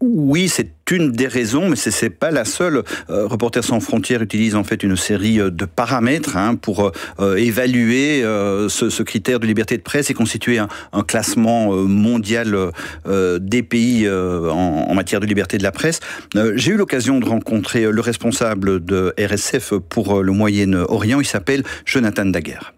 Oui, c'est une des raisons, mais c'est pas la seule. Reporters sans frontières utilise en fait une série de paramètres pour évaluer ce critère de liberté de presse et constituer un classement mondial des pays en matière de liberté de la presse. J'ai eu l'occasion de rencontrer le responsable de RSF pour le Moyen-Orient. Il s'appelle Jonathan Daguerre.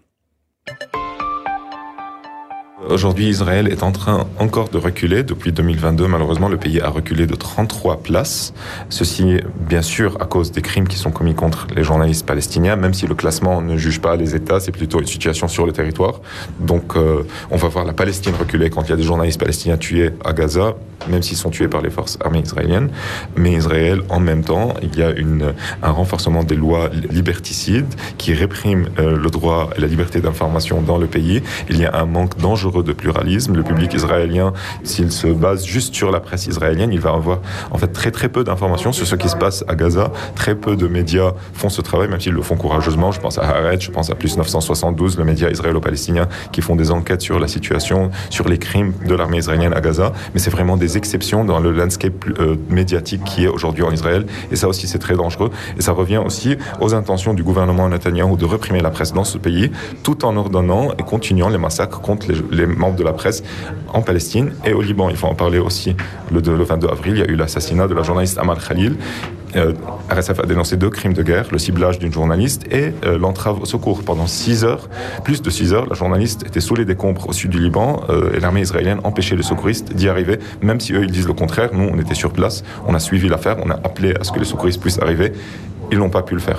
Aujourd'hui, Israël est en train encore de reculer. Depuis 2022, malheureusement, le pays a reculé de 33 places. Ceci, bien sûr, à cause des crimes qui sont commis contre les journalistes palestiniens, même si le classement ne juge pas les États, c'est plutôt une situation sur le territoire. Donc, on va voir la Palestine reculer quand il y a des journalistes palestiniens tués à Gaza, même s'ils sont tués par les forces armées israéliennes. Mais Israël, en même temps, il y a un renforcement des lois liberticides qui répriment le droit et la liberté d'information dans le pays. Il y a un manque dangereux de pluralisme. Le public israélien, s'il se base juste sur la presse israélienne, il va avoir en fait très très peu d'informations sur ce qui se passe à Gaza. Très peu de médias font ce travail, même s'ils le font courageusement. Je pense à Haaretz, je pense à Plus 972, le média israélo-palestinien, qui font des enquêtes sur la situation, sur les crimes de l'armée israélienne à Gaza. Mais c'est vraiment des exceptions dans le landscape médiatique qui est aujourd'hui en Israël. Et ça aussi, c'est très dangereux. Et ça revient aussi aux intentions du gouvernement Netanyahou de réprimer la presse dans ce pays, tout en ordonnant et continuant les massacres contre les membres de la presse en Palestine et au Liban. Il faut en parler aussi. Le 22 avril, il y a eu l'assassinat de la journaliste Amal Khalil. RSF a dénoncé 2 crimes de guerre, le ciblage d'une journaliste et l'entrave au secours. Pendant 6 heures, plus de 6 heures, la journaliste était sous les décombres au sud du Liban et l'armée israélienne empêchait les secouristes d'y arriver, même si eux ils disent le contraire. Nous, on était sur place, on a suivi l'affaire, on a appelé à ce que les secouristes puissent arriver. Ils n'ont pas pu le faire.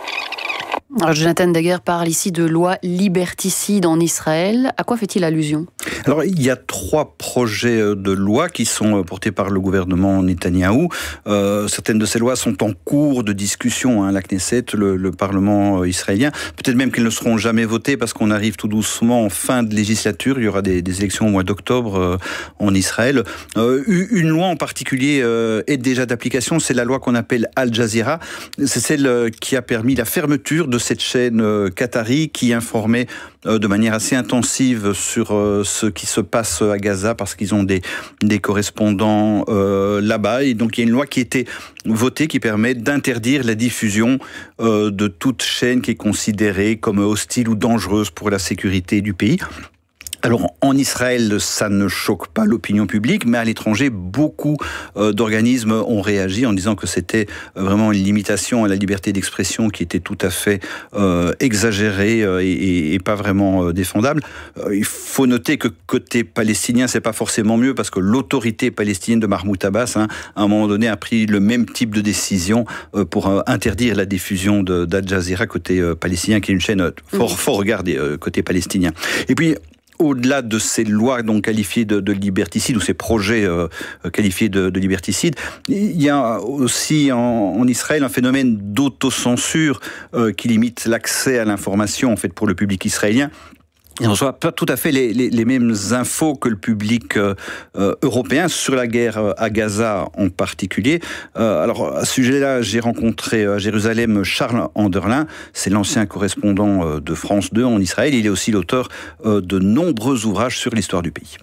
Alors, Jonathan Daguerre parle ici de loi liberticide en Israël. À quoi fait-il allusion ? Alors, il y a 3 projets de loi qui sont portés par le gouvernement Netanyahou. Certaines de ces lois sont en cours de discussion, la Knesset, le Parlement israélien. Peut-être même qu'elles ne seront jamais votées parce qu'on arrive tout doucement en fin de législature. Il y aura des élections au mois d'octobre en Israël. Une loi en particulier est déjà d'application, c'est la loi qu'on appelle Al Jazeera. C'est celle qui a permis la fermeture de cette chaîne qatari qui informait de manière assez intensive sur ce qui se passe à Gaza parce qu'ils ont des correspondants là-bas. Et donc il y a une loi qui a été votée qui permet d'interdire la diffusion de toute chaîne qui est considérée comme hostile ou dangereuse pour la sécurité du pays. Alors, en Israël, ça ne choque pas l'opinion publique, mais à l'étranger, beaucoup d'organismes ont réagi en disant que c'était vraiment une limitation à la liberté d'expression qui était tout à fait exagérée et pas vraiment défendable. Il faut noter que côté palestinien, c'est pas forcément mieux parce que l'autorité palestinienne de Mahmoud Abbas, à un moment donné, a pris le même type de décision pour interdire la diffusion d'Al Jazeera côté palestinien, qui est une chaîne fort regardée côté palestinien. Et puis, au-delà de ces lois donc qualifiées de liberticides ou ces projets qualifiés de liberticides, il y a aussi en Israël un phénomène d'autocensure qui limite l'accès à l'information en fait pour le public israélien. Il ne reçoit pas tout à fait les mêmes infos que le public européen sur la guerre à Gaza en particulier. Alors à ce sujet-là, j'ai rencontré à Jérusalem Charles Anderlin, c'est l'ancien correspondant de France 2 en Israël. Il est aussi l'auteur de nombreux ouvrages sur l'histoire du pays.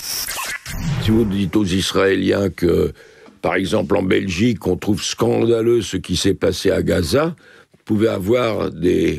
Si vous dites aux Israéliens que, par exemple en Belgique, on trouve scandaleux ce qui s'est passé à Gaza, vous pouvez avoir des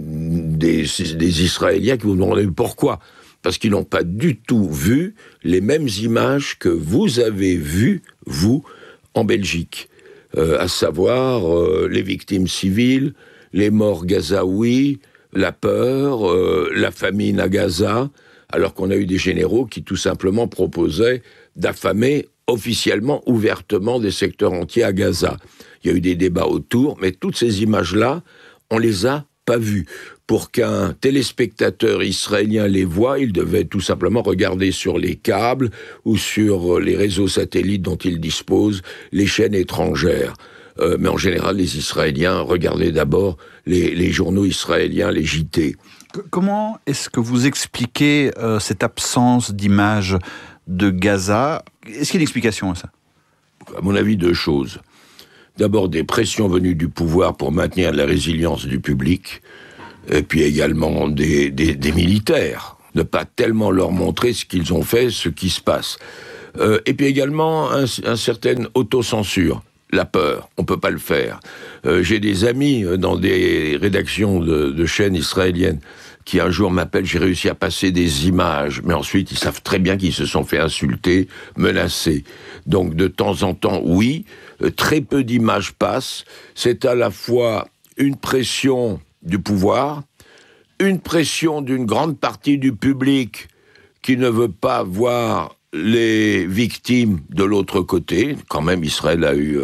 Israéliens qui vous demandent pourquoi. Parce qu'ils n'ont pas du tout vu les mêmes images que vous avez vues, vous, en Belgique. À savoir les victimes civiles, les morts gazaouis, la peur, la famine à Gaza, alors qu'on a eu des généraux qui tout simplement proposaient d'affamer officiellement, ouvertement, des secteurs entiers à Gaza. Il y a eu des débats autour, mais toutes ces images-là, on les a pas vues. Pour qu'un téléspectateur israélien les voie, il devait tout simplement regarder sur les câbles ou sur les réseaux satellites dont il dispose, les chaînes étrangères. Mais en général, les Israéliens regardaient d'abord les journaux israéliens, les JT. Comment est-ce que vous expliquez cette absence d'images de Gaza ? Est-ce qu'il y a une explication à ça ? À mon avis, 2 choses. D'abord, des pressions venues du pouvoir pour maintenir la résilience du public, et puis également des militaires. Ne pas tellement leur montrer ce qu'ils ont fait, ce qui se passe. Et puis également un certaine autocensure. La peur, on peut pas le faire. J'ai des amis dans des rédactions de chaînes israéliennes qui un jour m'appellent, j'ai réussi à passer des images, mais ensuite ils savent très bien qu'ils se sont fait insulter, menacer. Donc de temps en temps, oui, très peu d'images passent. C'est à la fois une pression du pouvoir, une pression d'une grande partie du public qui ne veut pas voir les victimes de l'autre côté. Quand même, Israël a eu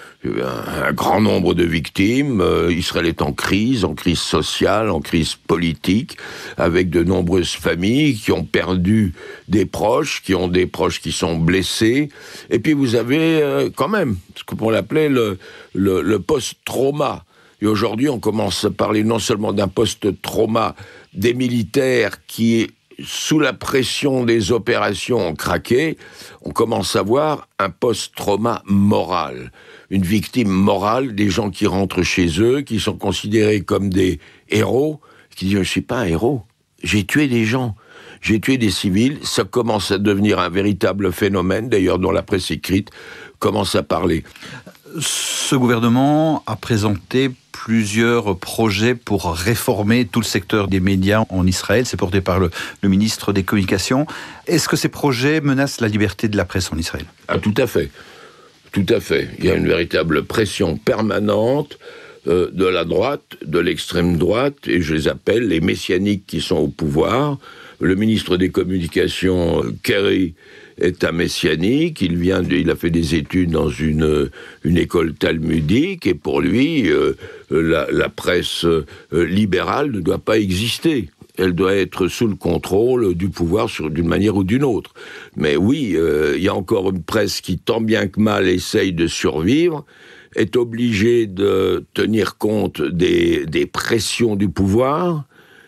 un grand nombre de victimes. Israël est en crise sociale, en crise politique, avec de nombreuses familles qui ont perdu des proches, qui ont des proches qui sont blessés. Et puis vous avez quand même ce qu'on appelait le post-trauma. Et aujourd'hui, on commence à parler non seulement d'un post-trauma des militaires qui, sous la pression des opérations, ont craqué, on commence à voir un post-trauma moral. Une victime morale, des gens qui rentrent chez eux, qui sont considérés comme des héros, qui disent « je ne suis pas un héros, j'ai tué des gens, j'ai tué des civils ». Ça commence à devenir un véritable phénomène, d'ailleurs dont la presse écrite commence à parler. Ce gouvernement a présenté plusieurs projets pour réformer tout le secteur des médias en Israël. C'est porté par le ministre des Communications. Est-ce que ces projets menacent la liberté de la presse en Israël ? Ah, tout à fait. Tout à fait. Il y a une véritable pression permanente de la droite, de l'extrême droite, et je les appelle les messianiques qui sont au pouvoir. Le ministre des Communications, Kerry, est un messianique. Il a fait des études dans une école talmudique, et pour lui, la presse libérale ne doit pas exister. Elle doit être sous le contrôle du pouvoir d'une manière ou d'une autre. Mais oui, il y a encore une presse qui, tant bien que mal, essaye de survivre, est obligée de tenir compte des pressions du pouvoir,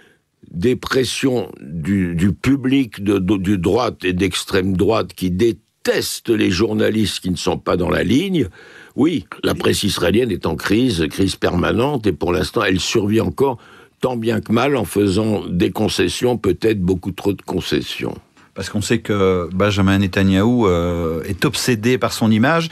des pressions du public de droite et d'extrême droite qui détestent les journalistes qui ne sont pas dans la ligne. Oui, la presse israélienne est en crise permanente, et pour l'instant, elle survit encore tant bien que mal en faisant des concessions, peut-être beaucoup trop de concessions. Parce qu'on sait que Benjamin Netanyahou est obsédé par son image.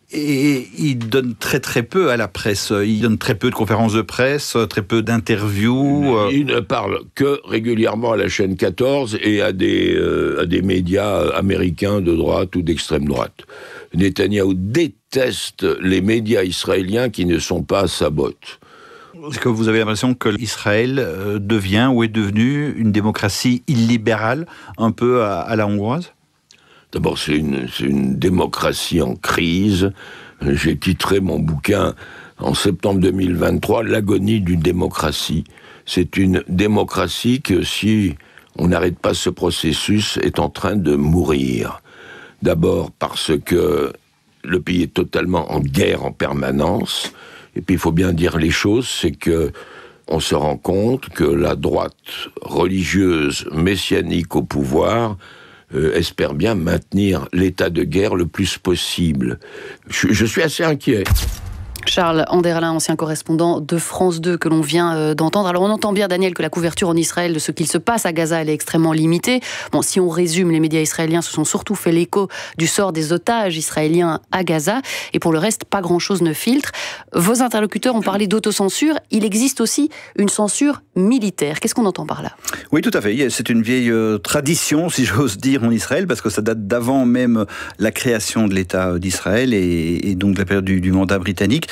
Et il donne très très peu à la presse. Il donne très peu de conférences de presse, très peu d'interviews. Il ne parle que régulièrement à la chaîne 14 et à des médias américains de droite ou d'extrême droite. Netanyahou déteste les médias israéliens qui ne sont pas à sa botte. Est-ce que vous avez l'impression que l'Israël devient ou est devenu une démocratie illibérale, un peu à la hongroise ? D'abord, c'est une démocratie en crise. J'ai titré mon bouquin en septembre 2023, « L'agonie d'une démocratie ». C'est une démocratie que, si on n'arrête pas ce processus, est en train de mourir. D'abord parce que le pays est totalement en guerre en permanence. Et puis il faut bien dire les choses, c'est que on se rend compte que la droite religieuse messianique au pouvoir espère bien maintenir l'état de guerre le plus possible. Je suis assez inquiet. Charles Anderlin, ancien correspondant de France 2 que l'on vient d'entendre. Alors on entend bien, Daniel, que la couverture en Israël de ce qu'il se passe à Gaza, elle est extrêmement limitée. Bon, si on résume, les médias israéliens se sont surtout fait l'écho du sort des otages israéliens à Gaza. Et pour le reste, pas grand-chose ne filtre. Vos interlocuteurs ont parlé d'autocensure. Il existe aussi une censure militaire. Qu'est-ce qu'on entend par là ? Oui, tout à fait. C'est une vieille tradition, si j'ose dire, en Israël, parce que ça date d'avant même la création de l'État d'Israël et donc de la période du mandat britannique.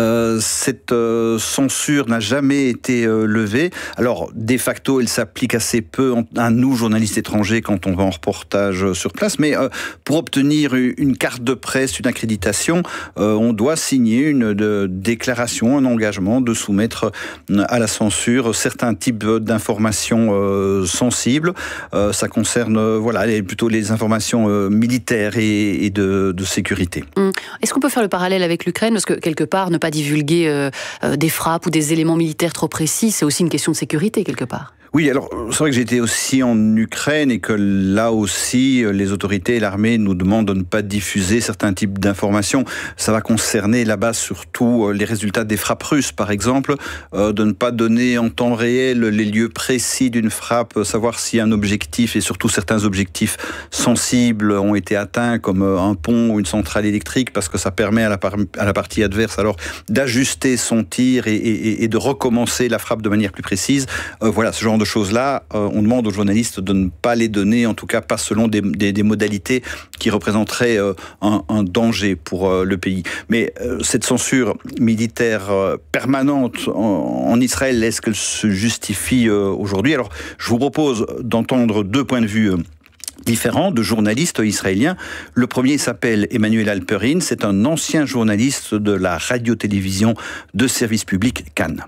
Cette censure n'a jamais été levée. Alors, de facto, elle s'applique assez peu à nous, journalistes étrangers, quand on va en reportage sur place. Mais pour obtenir une carte de presse, une accréditation, on doit signer une déclaration, un engagement de soumettre à la censure certains types d'informations sensibles. Ça concerne plutôt les informations militaires et de sécurité. Est-ce qu'on peut faire le parallèle avec l'Ukraine ? Parce que quelque part, ne pas divulguer des frappes ou des éléments militaires trop précis, c'est aussi une question de sécurité quelque part. Oui, alors c'est vrai que j'ai été aussi en Ukraine et que là aussi, les autorités et l'armée nous demandent de ne pas diffuser certains types d'informations. Ça va concerner là-bas surtout les résultats des frappes russes, par exemple, de ne pas donner en temps réel les lieux précis d'une frappe, savoir si un objectif et surtout certains objectifs sensibles ont été atteints, comme un pont ou une centrale électrique, parce que ça permet à la partie adverse alors d'ajuster son tir et de recommencer la frappe de manière plus précise. Voilà, ce genre de choses-là, on demande aux journalistes de ne pas les donner, en tout cas pas selon des modalités qui représenteraient un danger pour le pays. Mais cette censure militaire permanente en Israël, est-ce qu'elle se justifie aujourd'hui? Alors, je vous propose d'entendre deux points de vue différents de journalistes israéliens. Le premier s'appelle Emmanuel Alperin, c'est un ancien journaliste de la radio-télévision de service public Cannes.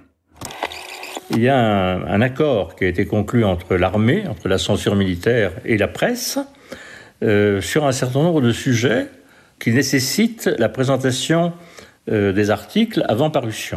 Il y a un accord qui a été conclu entre l'armée, entre la censure militaire et la presse, sur un certain nombre de sujets qui nécessitent la présentation des articles avant parution.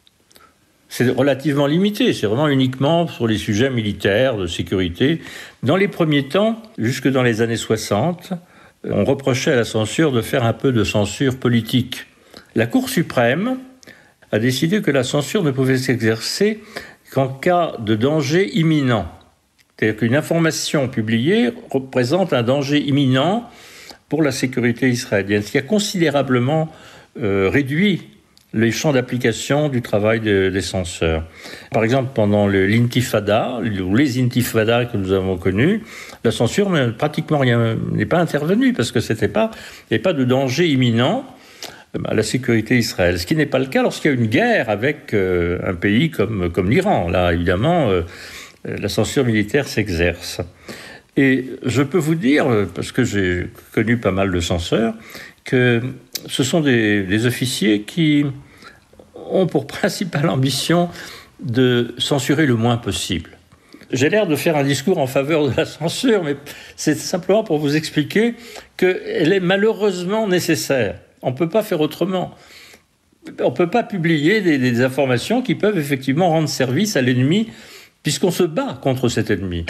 C'est relativement limité, c'est vraiment uniquement sur les sujets militaires, de sécurité. Dans les premiers temps, jusque dans les années 60, on reprochait à la censure de faire un peu de censure politique. La Cour suprême a décidé que la censure ne pouvait s'exercer qu'en cas de danger imminent. C'est-à-dire qu'une information publiée représente un danger imminent pour la sécurité israélienne, ce qui a considérablement réduit les champs d'application du travail des censeurs. Par exemple, pendant l'intifada, ou les intifadas que nous avons connus, la censure pratiquement n'est pas intervenue, parce que il n'y avait pas de danger imminent à la sécurité d'Israël. Ce qui n'est pas le cas lorsqu'il y a une guerre avec un pays comme l'Iran. Là, évidemment, la censure militaire s'exerce. Et je peux vous dire, parce que j'ai connu pas mal de censeurs, que ce sont des officiers qui ont pour principale ambition de censurer le moins possible. J'ai l'air de faire un discours en faveur de la censure, mais c'est simplement pour vous expliquer qu'elle est malheureusement nécessaire. On ne peut pas faire autrement. On ne peut pas publier des informations qui peuvent effectivement rendre service à l'ennemi, puisqu'on se bat contre cet ennemi.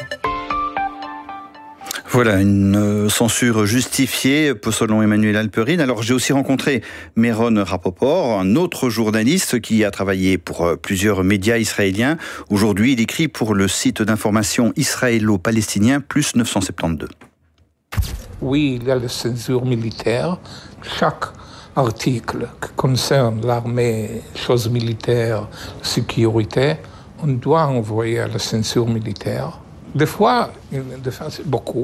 Voilà, une censure justifiée, selon Emmanuel Alperin. Alors, j'ai aussi rencontré Meron Rapoport, un autre journaliste qui a travaillé pour plusieurs médias israéliens. Aujourd'hui, il écrit pour le site d'information israélo-palestinien Plus 972. Oui, il y a la censure militaire. Chaque article qui concerne l'armée, choses militaires, sécurité, on doit envoyer à la censure militaire. Des fois, c'est beaucoup.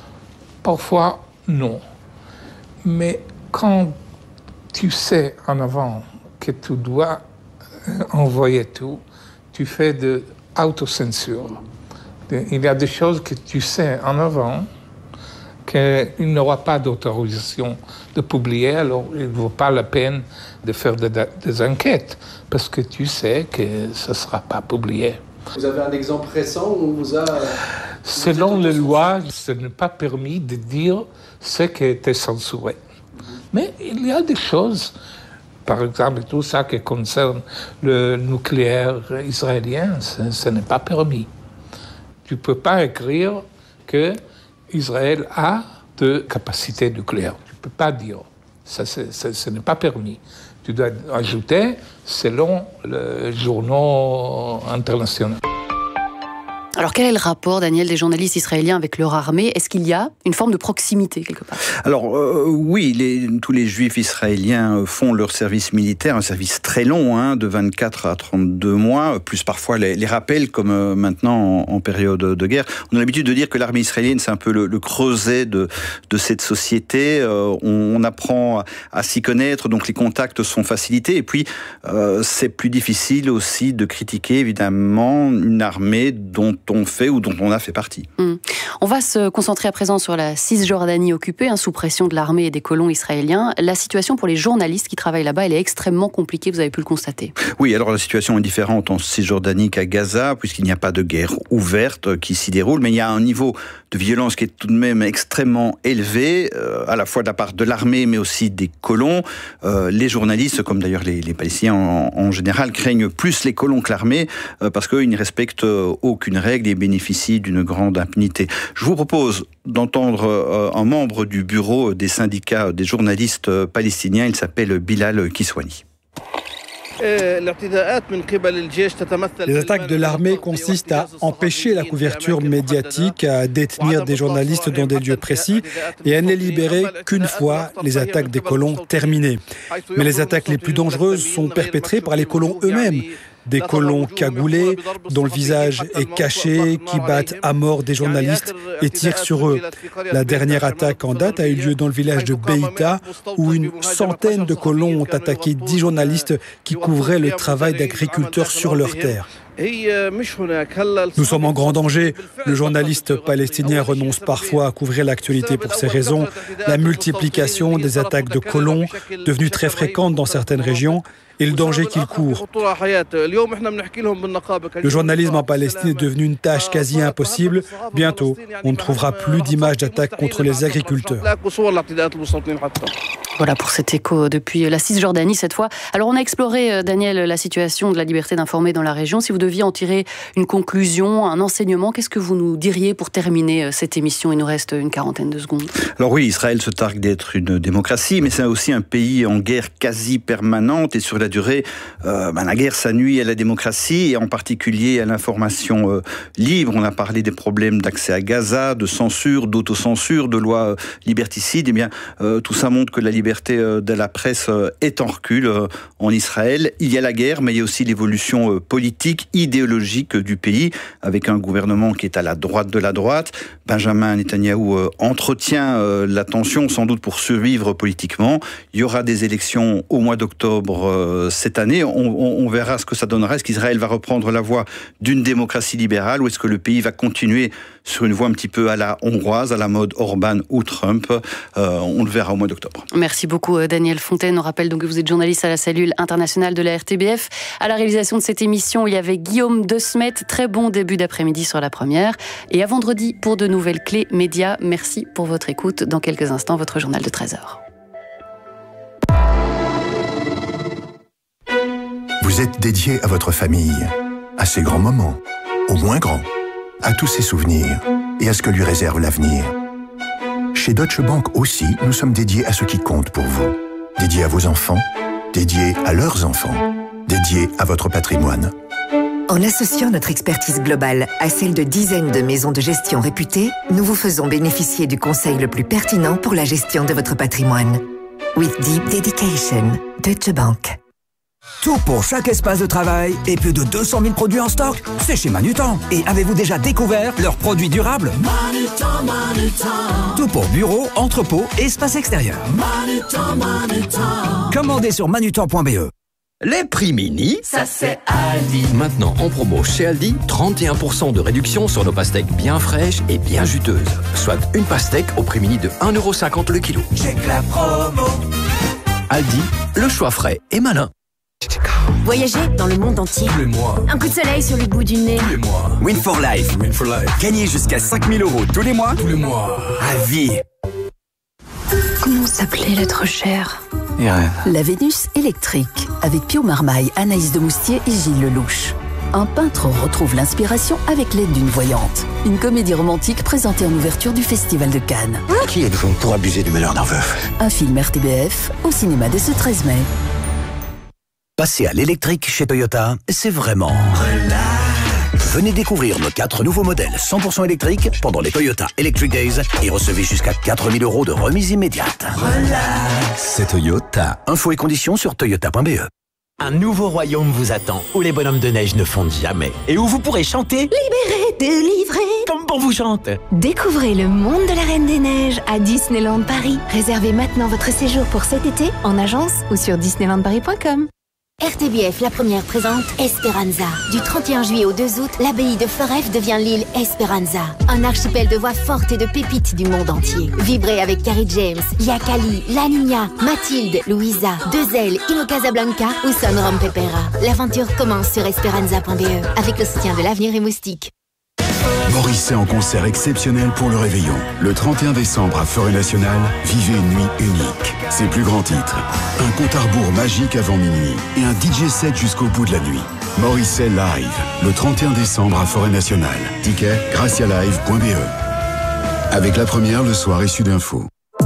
Parfois, non. Mais quand tu sais en avant que tu dois envoyer tout, tu fais de autocensure. Il y a des choses que tu sais en avant qu'il n'y aura pas d'autorisation de publier, alors il ne vaut pas la peine de faire des enquêtes, parce que tu sais que ce ne sera pas publié. Vous avez un exemple récent où on vous a... Selon les lois, ce n'est pas permis de dire ce qui a été censuré. Mais il y a des choses, par exemple, tout ça qui concerne le nucléaire israélien, ce n'est pas permis. Tu ne peux pas écrire que Israël a de capacité nucléaire. Tu ne peux pas dire. Ce n'est pas permis. Tu dois ajouter selon les journaux internationaux. Alors quel est le rapport, Daniel, des journalistes israéliens avec leur armée? Est-ce qu'il y a une forme de proximité quelque part? Alors oui, tous les juifs israéliens font leur service militaire, un service très long, de 24 à 32 mois, plus parfois les rappels comme maintenant en période de guerre. On a l'habitude de dire que l'armée israélienne, c'est un peu le creuset de cette société. On apprend à s'y connaître, donc les contacts sont facilités. Et puis, c'est plus difficile aussi de critiquer, évidemment, une armée dont on fait ou dont on a fait partie. On va se concentrer à présent sur la Cisjordanie occupée, sous pression de l'armée et des colons israéliens. La situation pour les journalistes qui travaillent là-bas, elle est extrêmement compliquée, vous avez pu le constater. Oui, alors la situation est différente en Cisjordanie qu'à Gaza, puisqu'il n'y a pas de guerre ouverte qui s'y déroule, mais il y a un niveau de violence qui est tout de même extrêmement élevé, à la fois de la part de l'armée, mais aussi des colons. Les journalistes, comme d'ailleurs les Palestiniens en général, craignent plus les colons que l'armée, parce qu'ils ne respectent aucune règle. règles et bénéficient d'une grande impunité. Je vous propose d'entendre un membre du bureau des syndicats des journalistes palestiniens. Il s'appelle Bilal Kiswani. Les attaques de l'armée consistent à empêcher la couverture médiatique, à détenir des journalistes dans des lieux précis et à ne les libérer qu'une fois les attaques des colons terminées. Mais les attaques les plus dangereuses sont perpétrées par les colons eux-mêmes. Des colons cagoulés, dont le visage est caché, qui battent à mort des journalistes et tirent sur eux. La dernière attaque en date a eu lieu dans le village de Beïta, où une centaine de colons ont attaqué 10 journalistes qui couvraient le travail d'agriculteurs sur leurs terres. Nous sommes en grand danger. Le journaliste palestinien renonce parfois à couvrir l'actualité pour ces raisons. La multiplication des attaques de colons, devenue très fréquente dans certaines régions, et le danger qu'il court. Le journalisme en Palestine est devenu une tâche quasi impossible. Bientôt, on ne trouvera plus d'images d'attaques contre les agriculteurs. Voilà pour cet écho depuis la Cisjordanie cette fois. Alors on a exploré, Daniel, la situation de la liberté d'informer dans la région. Si vous deviez en tirer une conclusion, un enseignement, qu'est-ce que vous nous diriez pour terminer cette émission? Il nous reste une quarantaine de secondes. Alors oui, Israël se targue d'être une démocratie, mais c'est aussi un pays en guerre quasi permanente et sur la durée, la guerre ça nuit à la démocratie et en particulier à l'information libre. On a parlé des problèmes d'accès à Gaza, de censure, d'autocensure, de lois liberticides. Eh bien, tout ça montre que la liberté de la presse est en recul en Israël. Il y a la guerre, mais il y a aussi l'évolution politique, idéologique du pays, avec un gouvernement qui est à la droite de la droite. Benjamin Netanyahou entretient la tension, sans doute pour survivre politiquement. Il y aura des élections au mois d'octobre cette année. On verra ce que ça donnera. Est-ce qu'Israël va reprendre la voie d'une démocratie libérale ou est-ce que le pays va continuer sur une voie un petit peu à la hongroise, à la mode Orban ou Trump? On le verra au mois d'octobre. Merci beaucoup Daniel Fontaine. On rappelle donc que vous êtes journaliste à la cellule internationale de la RTBF. À la réalisation de cette émission, il y avait Guillaume De Smet. Très bon début d'après-midi sur la première. Et à vendredi pour de nouvelles clés médias. Merci pour votre écoute. Dans quelques instants, votre journal de 13h. Vous êtes dédié à votre famille, à ses grands moments, aux moins grands, à tous ses souvenirs et à ce que lui réserve l'avenir. Chez Deutsche Bank aussi, nous sommes dédiés à ce qui compte pour vous. Dédiés à vos enfants, dédiés à leurs enfants, dédiés à votre patrimoine. En associant notre expertise globale à celle de dizaines de maisons de gestion réputées, nous vous faisons bénéficier du conseil le plus pertinent pour la gestion de votre patrimoine. With deep dedication, Deutsche Bank. Tout pour chaque espace de travail et plus de 200 000 produits en stock, c'est chez Manutan. Et avez-vous déjà découvert leurs produits durables? Manutan. Tout pour bureaux, entrepôts et espaces extérieurs. Manutan. Commandez sur manutan.be. Les prix mini, ça c'est Aldi. Maintenant en promo chez Aldi, 31% de réduction sur nos pastèques bien fraîches et bien juteuses. Soit une pastèque au prix mini de 1,50 € le kilo. Check la promo. Aldi, le choix frais et malin. Voyager dans le monde entier. Tous les mois. Un coup de soleil sur le bout du nez. Tous les mois. Win for Life. Win for Life. Gagnez jusqu'à 5 000 € tous les mois. Tous les mois. À vie. Comment s'appelait l'être cher? Irène. La Vénus électrique, avec Pio Marmaille, Anaïs de Moustier et Gilles Lelouch. Un peintre retrouve l'inspiration avec l'aide d'une voyante. Une comédie romantique présentée en ouverture du Festival de Cannes. Qui êtes-vous pour abuser du malheur nerveux? Un film RTBF, au cinéma dès ce 13 mai. Passer à l'électrique chez Toyota, c'est vraiment relax. Venez découvrir nos 4 nouveaux modèles 100% électriques pendant les Toyota Electric Days et recevez jusqu'à 4 000 € de remise immédiate. Relax. C'est Toyota. Infos et conditions sur toyota.be. Un nouveau royaume vous attend, où les bonhommes de neige ne fondent jamais, et où vous pourrez chanter « Libéré, délivré » comme bon vous chante. Découvrez le monde de la Reine des Neiges à Disneyland Paris. Réservez maintenant votre séjour pour cet été en agence ou sur disneylandparis.com. RTBF, la première, présente Esperanza. Du 31 juillet au 2 août, l'abbaye de Foref devient l'île Esperanza. Un archipel de voix fortes et de pépites du monde entier. Vibrez avec Carrie James, Yakali, La Niña, Mathilde, Louisa, Dezel, Ino Casablanca ou Son Rompepera. L'aventure commence sur esperanza.be avec le soutien de l'Avenir et Moustique. Morisset en concert exceptionnel pour le réveillon. Le 31 décembre à Forêt Nationale, vivez une nuit unique. Ses plus grands titres, un compte à rebours magique avant minuit et un DJ set jusqu'au bout de la nuit. Morisset Live, le 31 décembre à Forêt Nationale. Ticket gracialive.be. Avec la première le soir issu d'infos.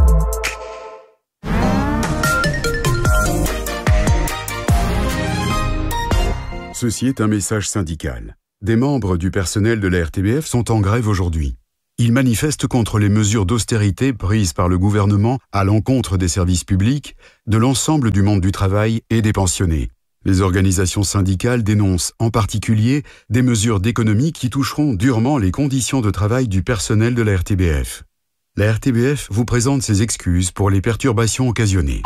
Ceci est un message syndical. Des membres du personnel de la RTBF sont en grève aujourd'hui. Ils manifestent contre les mesures d'austérité prises par le gouvernement à l'encontre des services publics, de l'ensemble du monde du travail et des pensionnés. Les organisations syndicales dénoncent en particulier des mesures d'économie qui toucheront durement les conditions de travail du personnel de la RTBF. La RTBF vous présente ses excuses pour les perturbations occasionnées.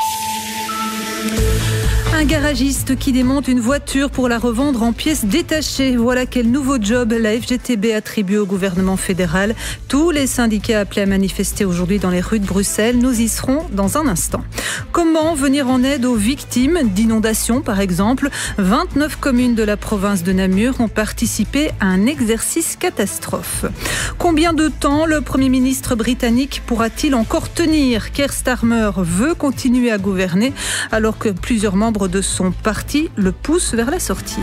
Un garagiste qui démonte une voiture pour la revendre en pièces détachées. Voilà quel nouveau job la FGTB attribue au gouvernement fédéral. Tous les syndicats appelés à manifester aujourd'hui dans les rues de Bruxelles. Nous y serons dans un instant. Comment venir en aide aux victimes d'inondations, par exemple ? 29 communes de la province de Namur ont participé à un exercice catastrophe. Combien de temps le Premier ministre britannique pourra-t-il encore tenir ? Keir Starmer veut continuer à gouverner alors que plusieurs membres de son parti le poussent vers la sortie.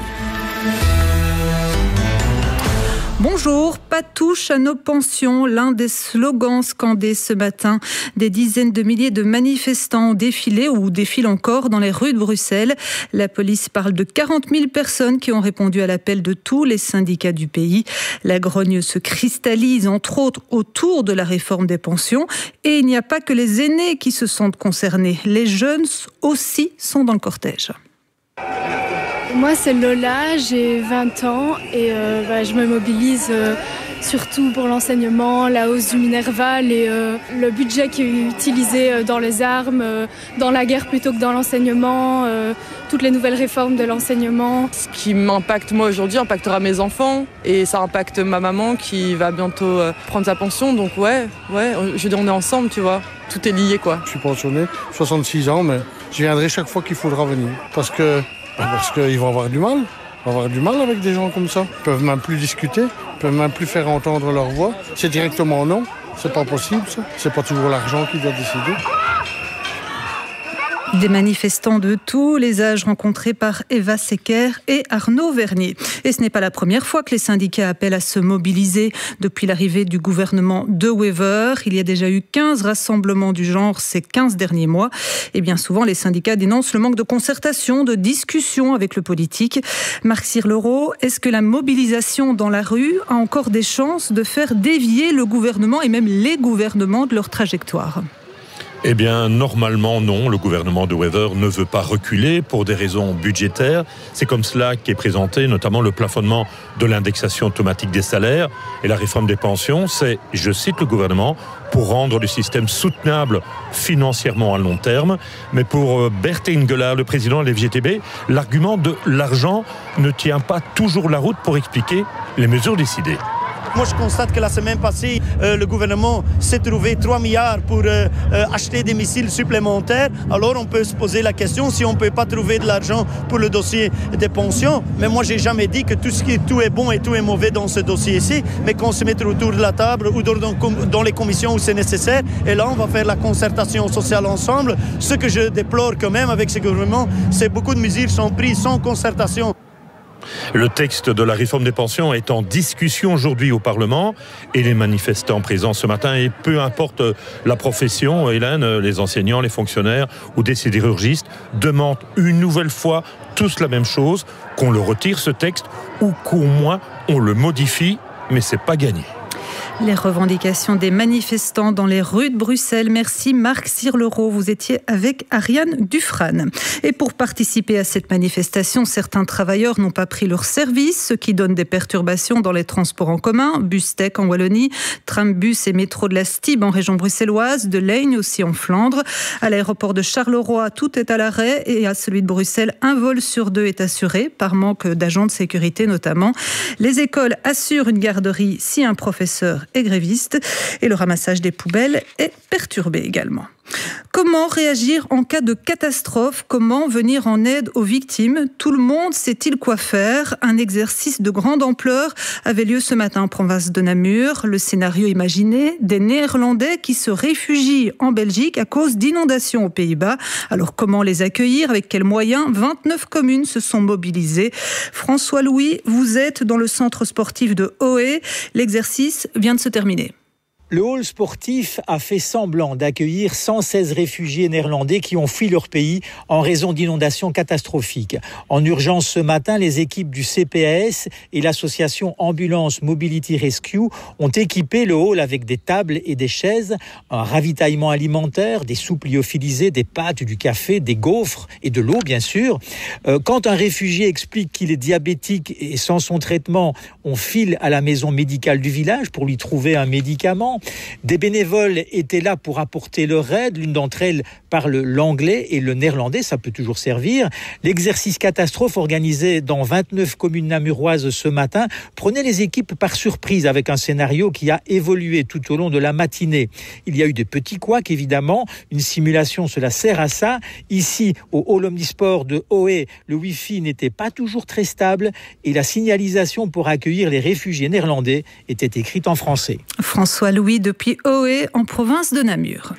Bonjour, pas touche à nos pensions, l'un des slogans scandés ce matin. Des dizaines de milliers de manifestants ont défilé ou défilent encore dans les rues de Bruxelles. La police parle de 40 000 personnes qui ont répondu à l'appel de tous les syndicats du pays. La grogne se cristallise entre autres autour de la réforme des pensions. Et il n'y a pas que les aînés qui se sentent concernés. Les jeunes aussi sont dans le cortège. Moi, c'est Lola, j'ai 20 ans et je me mobilise surtout pour l'enseignement, la hausse du Minerval et le budget qui est utilisé dans les armes, dans la guerre plutôt que dans l'enseignement, toutes les nouvelles réformes de l'enseignement. Ce qui m'impacte moi aujourd'hui impactera mes enfants et ça impacte ma maman qui va bientôt prendre sa pension. Donc ouais, je veux dire, on est ensemble, tu vois. Tout est lié, quoi. Je suis pensionné, 66 ans, mais je viendrai chaque fois qu'il faudra venir parce qu'ils vont avoir du mal. Ils vont avoir du mal avec des gens comme ça. Ils peuvent même plus discuter, ils peuvent même plus faire entendre leur voix. C'est directement non, c'est pas possible ça. C'est pas toujours l'argent qui doit décider. Des manifestants de tous les âges rencontrés par Eva Secker et Arnaud Vernier. Et ce n'est pas la première fois que les syndicats appellent à se mobiliser depuis l'arrivée du gouvernement de Wever. Il y a déjà eu 15 rassemblements du genre ces 15 derniers mois. Et bien souvent, les syndicats dénoncent le manque de concertation, de discussion avec le politique. Marc Sirlereau, est-ce que la mobilisation dans la rue a encore des chances de faire dévier le gouvernement et même les gouvernements de leur trajectoire ? Eh bien, normalement, non. Le gouvernement de Wever ne veut pas reculer pour des raisons budgétaires. C'est comme cela qu'est présenté notamment le plafonnement de l'indexation automatique des salaires et la réforme des pensions. C'est, je cite le gouvernement, pour rendre le système soutenable financièrement à long terme. Mais pour Bert Ingela, le président de la FGTB, l'argument de l'argent ne tient pas toujours la route pour expliquer les mesures décidées. Moi, je constate que la semaine passée, le gouvernement s'est trouvé 3 milliards pour acheter des missiles supplémentaires. Alors, on peut se poser la question si on ne peut pas trouver de l'argent pour le dossier des pensions. Mais moi, j'ai jamais dit que tout est bon et tout est mauvais dans ce dossier-ci, mais qu'on se mette autour de la table ou dans les commissions où c'est nécessaire. Et là, on va faire la concertation sociale ensemble. Ce que je déplore quand même avec ce gouvernement, c'est que beaucoup de mesures sont prises sans concertation. Le texte de la réforme des pensions est en discussion aujourd'hui au Parlement et les manifestants présents ce matin, et peu importe la profession, Hélène, les enseignants, les fonctionnaires ou des sidérurgistes, demandent une nouvelle fois tous la même chose, qu'on le retire ce texte ou qu'au moins on le modifie, mais c'est pas gagné. Les revendications des manifestants dans les rues de Bruxelles. Merci Marc Sirlereau, vous étiez avec Ariane Dufrane. Et pour participer à cette manifestation, certains travailleurs n'ont pas pris leur service, ce qui donne des perturbations dans les transports en commun, Bustech en Wallonie, Trambus et métro de la Stib en région bruxelloise, de Leyne aussi en Flandre. À l'aéroport de Charleroi, tout est à l'arrêt et à celui de Bruxelles, un vol sur 2 est assuré, par manque d'agents de sécurité notamment. Les écoles assurent une garderie si un professeur est gréviste et le ramassage des poubelles est perturbé également. Comment réagir en cas de catastrophe? Comment venir en aide aux victimes? Tout le monde sait-il quoi faire? Un exercice de grande ampleur avait lieu ce matin en province de Namur. Le scénario imaginé, des Néerlandais qui se réfugient en Belgique à cause d'inondations aux Pays-Bas. Alors comment les accueillir? Avec quels moyens? 29 communes se sont mobilisées. François Louis, vous êtes dans le centre sportif de Oé. L'exercice vient de se terminer. Le hall sportif a fait semblant d'accueillir 116 réfugiés néerlandais qui ont fui leur pays en raison d'inondations catastrophiques. En urgence ce matin, les équipes du CPAS et l'association Ambulance Mobility Rescue ont équipé le hall avec des tables et des chaises, un ravitaillement alimentaire, des soupes lyophilisées, des pâtes, du café, des gaufres et de l'eau bien sûr. Quand un réfugié explique qu'il est diabétique et sans son traitement, on file à la maison médicale du village pour lui trouver un médicament. Des bénévoles étaient là pour apporter leur aide. L'une d'entre elles parle l'anglais et le néerlandais, ça peut toujours servir. L'exercice catastrophe organisé dans 29 communes namuroises ce matin prenait les équipes par surprise avec un scénario qui a évolué tout au long de la matinée. Il y a eu des petits couacs évidemment, une simulation cela sert à ça. Ici au Hall Omnisport de Oé, le Wi-Fi n'était pas toujours très stable et la signalisation pour accueillir les réfugiés néerlandais était écrite en français. François Louis depuis Oé en province de Namur.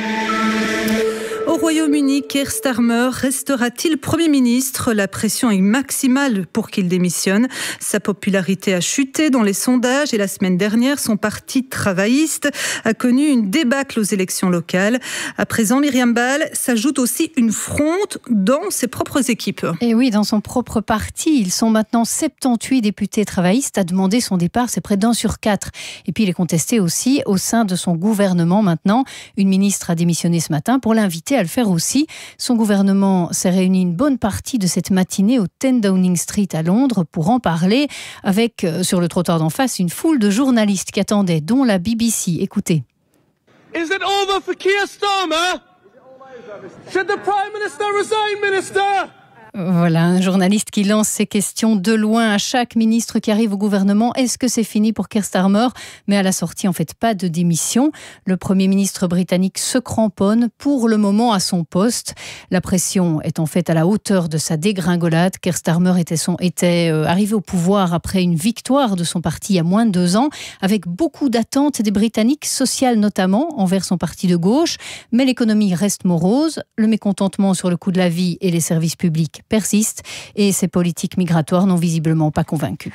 Au Royaume-Uni, Keir Starmer restera-t-il Premier ministre? La pression est maximale pour qu'il démissionne. Sa popularité a chuté dans les sondages et la semaine dernière, son parti travailliste a connu une débâcle aux élections locales. À présent, Myriam Ball, s'ajoute aussi une fronde dans ses propres équipes. Et oui, dans son propre parti, ils sont maintenant 78 députés travaillistes à demander son départ. C'est près d'1 sur 4. Et puis il est contesté aussi au sein de son gouvernement maintenant. Une ministre a démissionné ce matin pour l'inviter à le faire aussi. Son gouvernement s'est réuni une bonne partie de cette matinée au 10 Downing Street à Londres pour en parler avec, sur le trottoir d'en face, une foule de journalistes qui attendaient, dont la BBC. Écoutez. Is it over for Keir Starmer? Should the Prime Minister resign, Minister? Voilà, un journaliste qui lance ses questions de loin à chaque ministre qui arrive au gouvernement. Est-ce que c'est fini pour Keir Starmer? Mais à la sortie, en fait, pas de démission. Le Premier ministre britannique se cramponne pour le moment à son poste. La pression est en fait à la hauteur de sa dégringolade. Keir Starmer était arrivé au pouvoir après une victoire de son parti il y a moins de 2 ans, avec beaucoup d'attentes des Britanniques, sociales notamment, envers son parti de gauche. Mais l'économie reste morose. Le mécontentement sur le coût de la vie et les services publics persiste et ces politiques migratoires n'ont visiblement pas convaincu.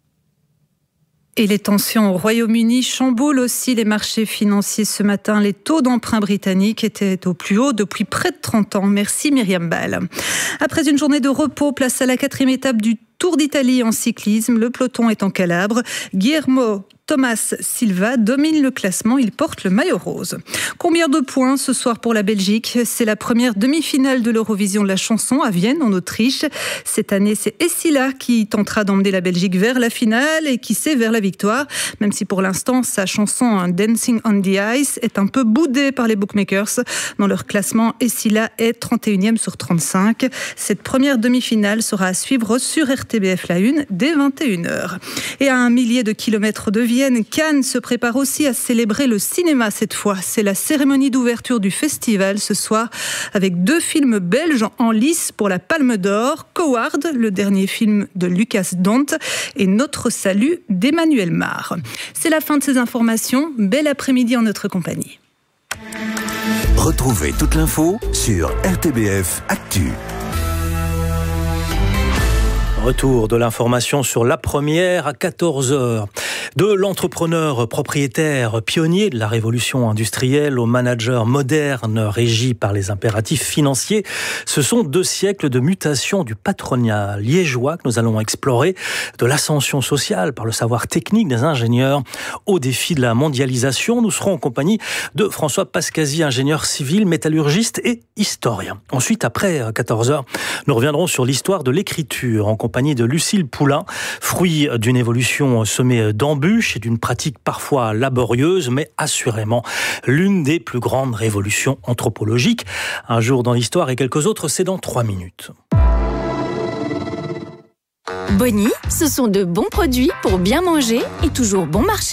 Et les tensions au Royaume-Uni chamboulent aussi les marchés financiers ce matin. Les taux d'emprunt britanniques étaient au plus haut depuis près de 30 ans. Merci Myriam Ball. Après une journée de repos, place à la 4e étape du Tour d'Italie en cyclisme. Le peloton est en Calabre. Guillermo Thomas Silva domine le classement, il porte le maillot rose. Combien de points ce soir pour la Belgique? C'est la première demi-finale de l'Eurovision de la chanson à Vienne, en Autriche. Cette année, c'est Essila qui tentera d'emmener la Belgique vers la finale et qui sait vers la victoire, même si pour l'instant, sa chanson Dancing on the Ice est un peu boudée par les bookmakers. Dans leur classement, Essila est 31e sur 35. Cette première demi-finale sera à suivre sur RTBF La 1 dès 21h. Et à 1 millier de kilomètres de Vienne, Cannes se prépare aussi à célébrer le cinéma cette fois. C'est la cérémonie d'ouverture du festival ce soir avec 2 films belges en lice pour la Palme d'Or. Coward, le dernier film de Lucas Dont, et Notre Salut d'Emmanuel Mar. C'est la fin de ces informations. Bel après-midi en notre compagnie. Retrouvez toute l'info sur RTBF Actu. Retour de l'information sur la première à 14h. De l'entrepreneur propriétaire pionnier de la révolution industrielle au manager moderne régi par les impératifs financiers, ce sont 2 siècles de mutation du patronat liégeois que nous allons explorer, de l'ascension sociale par le savoir technique des ingénieurs au défi de la mondialisation. Nous serons en compagnie de François Pascazi, ingénieur civil, métallurgiste et historien. Ensuite, après 14h, nous reviendrons sur l'histoire de l'écriture en compagnie de Lucille Poulain, fruit d'une évolution semée d'embûches et d'une pratique parfois laborieuse, mais assurément l'une des plus grandes révolutions anthropologiques. Un jour dans l'histoire et quelques autres, c'est dans 3 minutes. Bonnie, ce sont de bons produits pour bien manger et toujours bon marché.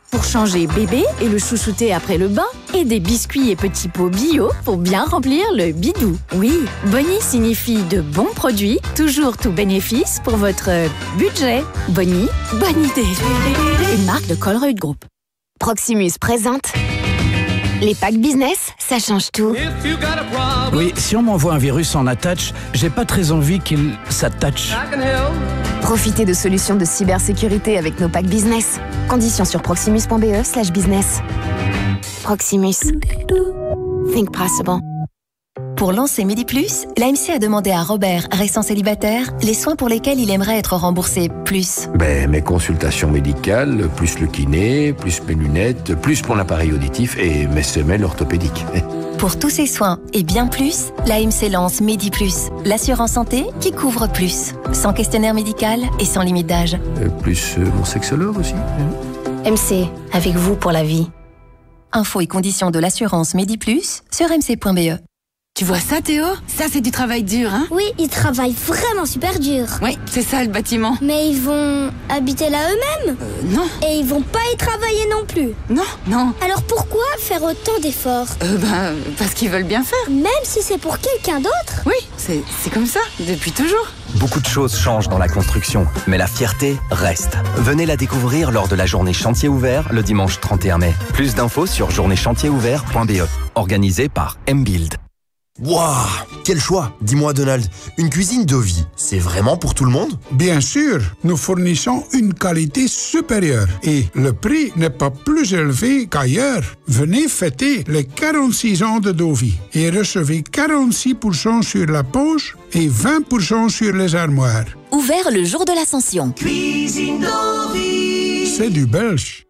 pour changer bébé et le chouchouter après le bain, et des biscuits et petits pots bio pour bien remplir le bidou. Oui, Bonnie signifie de bons produits, toujours tout bénéfice pour votre budget. Bonnie, bonne idée. Une marque de Colruyt Group. Proximus présente les packs business, ça change tout. Oui, si on m'envoie un virus en attach, j'ai pas très envie qu'il s'attache. Profitez de solutions de cybersécurité avec nos packs business. Conditions sur proximus.be/business. Proximus. Think possible. Pour lancer Medi+, l'AMC a demandé à Robert, récent célibataire, les soins pour lesquels il aimerait être remboursé plus. Mes consultations médicales, plus le kiné, plus mes lunettes, plus mon appareil auditif et mes semelles orthopédiques. Pour tous ces soins et bien plus, l'AMC lance Medi+, l'assurance santé qui couvre plus. Sans questionnaire médical et sans limite d'âge. Plus mon sexologue aussi. MC, avec vous pour la vie. Infos et conditions de l'assurance Medi+, sur mc.be. Tu vois ça, Théo? Ça, c'est du travail dur, hein? Oui, ils travaillent vraiment super dur. Oui, c'est ça, le bâtiment. Mais ils vont habiter là eux-mêmes? Non. Et ils vont pas y travailler non plus? Non. Alors pourquoi faire autant d'efforts? Parce qu'ils veulent bien faire. Même si c'est pour quelqu'un d'autre? Oui, c'est comme ça, depuis toujours. Beaucoup de choses changent dans la construction, mais la fierté reste. Venez la découvrir lors de la journée chantier ouvert le dimanche 31 mai. Plus d'infos sur journéechantierouvert.be. Organisé par M-Build. Waouh, quel choix! Dis-moi Donald, une cuisine de vie, c'est vraiment pour tout le monde? Bien sûr, nous fournissons une qualité supérieure et le prix n'est pas plus élevé qu'ailleurs. Venez fêter les 46 ans de Dovi et recevez 46% sur la poche et 20% sur les armoires. Ouvert le jour de l'Ascension. Cuisine Dovi, c'est du belge.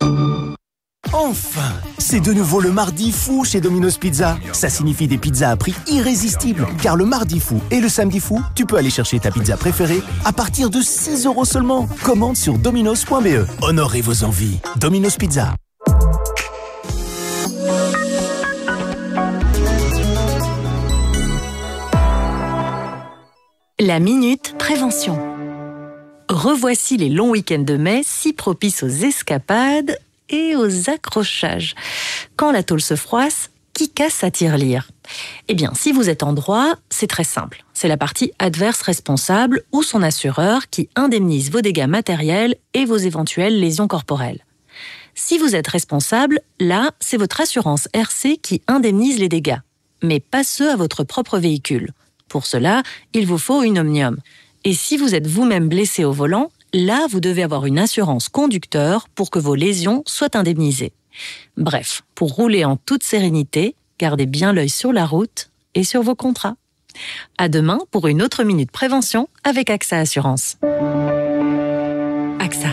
Enfin, c'est de nouveau le mardi fou chez Domino's Pizza. Ça signifie des pizzas à prix irrésistible. Car le mardi fou et le samedi fou, tu peux aller chercher ta pizza préférée à partir de 6 € seulement. Commande sur dominos.be. Honorez vos envies. Domino's Pizza. La Minute Prévention. Revoici les longs week-ends de mai, si propices aux escapades et aux accrochages. Quand la tôle se froisse, qui casse sa tirelire? Eh bien, si vous êtes en droit, c'est très simple. C'est la partie adverse responsable ou son assureur qui indemnise vos dégâts matériels et vos éventuelles lésions corporelles. Si vous êtes responsable, là, c'est votre assurance RC qui indemnise les dégâts, mais pas ceux à votre propre véhicule. Pour cela, il vous faut une Omnium. Et si vous êtes vous-même blessé au volant, là, vous devez avoir une assurance conducteur pour que vos lésions soient indemnisées. Bref, pour rouler en toute sérénité, gardez bien l'œil sur la route et sur vos contrats. À demain pour une autre Minute Prévention avec AXA Assurance. AXA.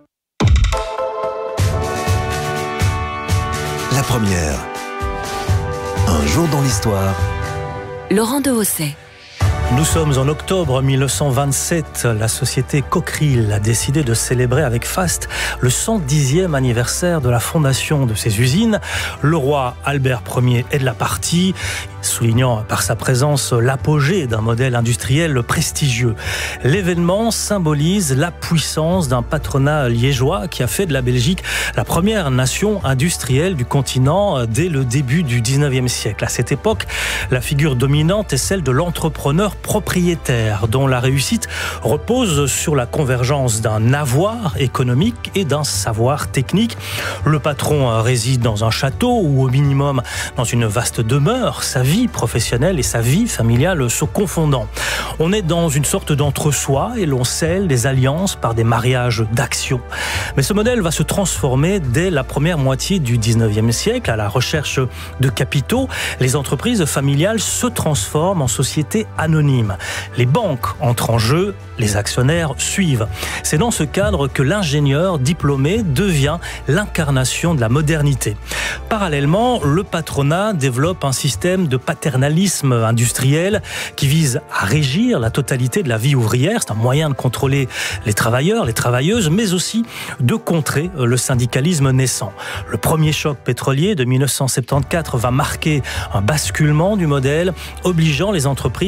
La première. Un jour dans l'histoire. Laurent Dehaussais. Nous sommes en octobre 1927. La société Cockerill a décidé de célébrer avec faste le 110e anniversaire de la fondation de ses usines. Le roi Albert Ier est de la partie, soulignant par sa présence l'apogée d'un modèle industriel prestigieux. L'événement symbolise la puissance d'un patronat liégeois qui a fait de la Belgique la première nation industrielle du continent dès le début du 19e siècle. À cette époque, la figure dominante est celle de l'entrepreneur propriétaire, dont la réussite repose sur la convergence d'un avoir économique et d'un savoir technique. Le patron réside dans un château ou au minimum dans une vaste demeure, sa vie professionnelle et sa vie familiale se confondant. On est dans une sorte d'entre-soi et l'on scelle des alliances par des mariages d'action. Mais ce modèle va se transformer dès la première moitié du 19e siècle. À la recherche de capitaux, les entreprises familiales se transforment en sociétés anonymes. Les banques entrent en jeu, les actionnaires suivent. C'est dans ce cadre que l'ingénieur diplômé devient l'incarnation de la modernité. Parallèlement, le patronat développe un système de paternalisme industriel qui vise à régir la totalité de la vie ouvrière. C'est un moyen de contrôler les travailleurs, les travailleuses, mais aussi de contrer le syndicalisme naissant. Le premier choc pétrolier de 1974 va marquer un basculement du modèle, obligeant les entreprises à adopter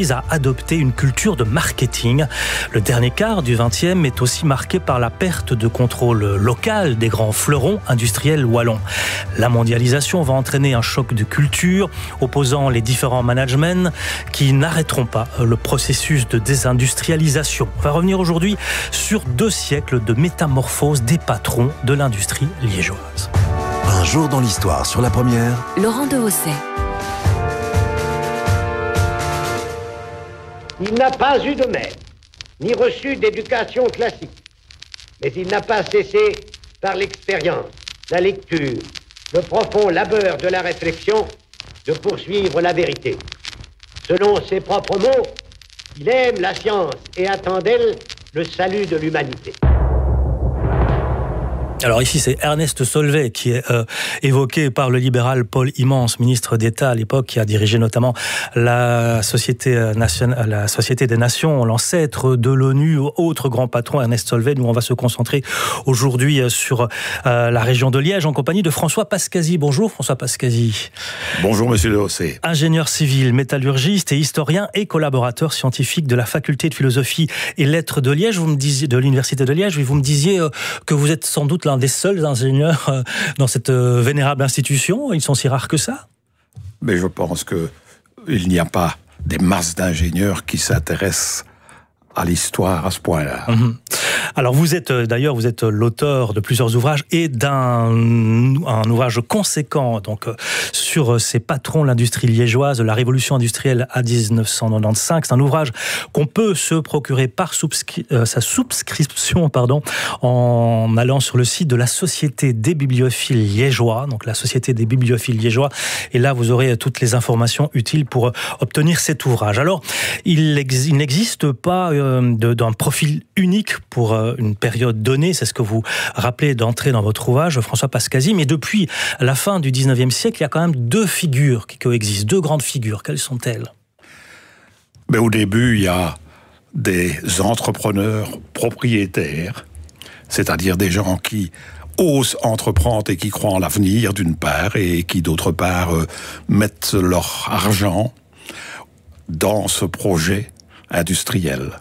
adopté une culture de marketing. Le dernier quart du XXe est aussi marqué par la perte de contrôle local des grands fleurons industriels wallons. La mondialisation va entraîner un choc de culture opposant les différents managements qui n'arrêteront pas le processus de désindustrialisation. On va revenir aujourd'hui sur 2 siècles de métamorphose des patrons de l'industrie liégeoise. Un jour dans l'histoire sur la première, Laurent Dehaussais. Il n'a pas eu de maître, ni reçu d'éducation classique, mais il n'a pas cessé, par l'expérience, la lecture, le profond labeur de la réflexion, de poursuivre la vérité. Selon ses propres mots, il aime la science et attend d'elle le salut de l'humanité. Alors ici, c'est Ernest Solvay qui est évoqué par le libéral Paul Hymans, ministre d'État à l'époque, qui a dirigé notamment la Société des Nations, l'ancêtre de l'ONU, autre grand patron, Ernest Solvay. Nous, on va se concentrer aujourd'hui sur la région de Liège en compagnie de François Pascazi. Bonjour François Pascazi. Bonjour Monsieur Dehaussais. Ingénieur civil, métallurgiste et historien et collaborateur scientifique de la faculté de philosophie et lettres de Liège. Vous me disiez, de l'université de Liège, vous me disiez que vous êtes sans doute l'un des seuls ingénieurs dans cette vénérable institution. Ils sont si rares que ça? Mais je pense qu'il n'y a pas des masses d'ingénieurs qui s'intéressent à l'histoire à ce point-là. Alors vous êtes l'auteur de plusieurs ouvrages et d'un ouvrage conséquent donc sur ces patrons de l'industrie liégeoise, la révolution industrielle à 1995. C'est un ouvrage qu'on peut se procurer par sa souscription en allant sur le site de la Société des bibliophiles liégeois, donc la Société des bibliophiles liégeois, et là vous aurez toutes les informations utiles pour obtenir cet ouvrage. Alors il n'existe pas d'un profil unique pour une période donnée, c'est ce que vous rappelez d'entrer dans votre ouvrage, François Pascazi, mais depuis la fin du 19e siècle, il y a quand même 2 figures qui coexistent, 2 grandes figures. Quelles sont-elles? Au début, il y a des entrepreneurs propriétaires, c'est-à-dire des gens qui osent entreprendre et qui croient en l'avenir, d'une part, et qui, d'autre part, mettent leur argent dans ce projet industriel.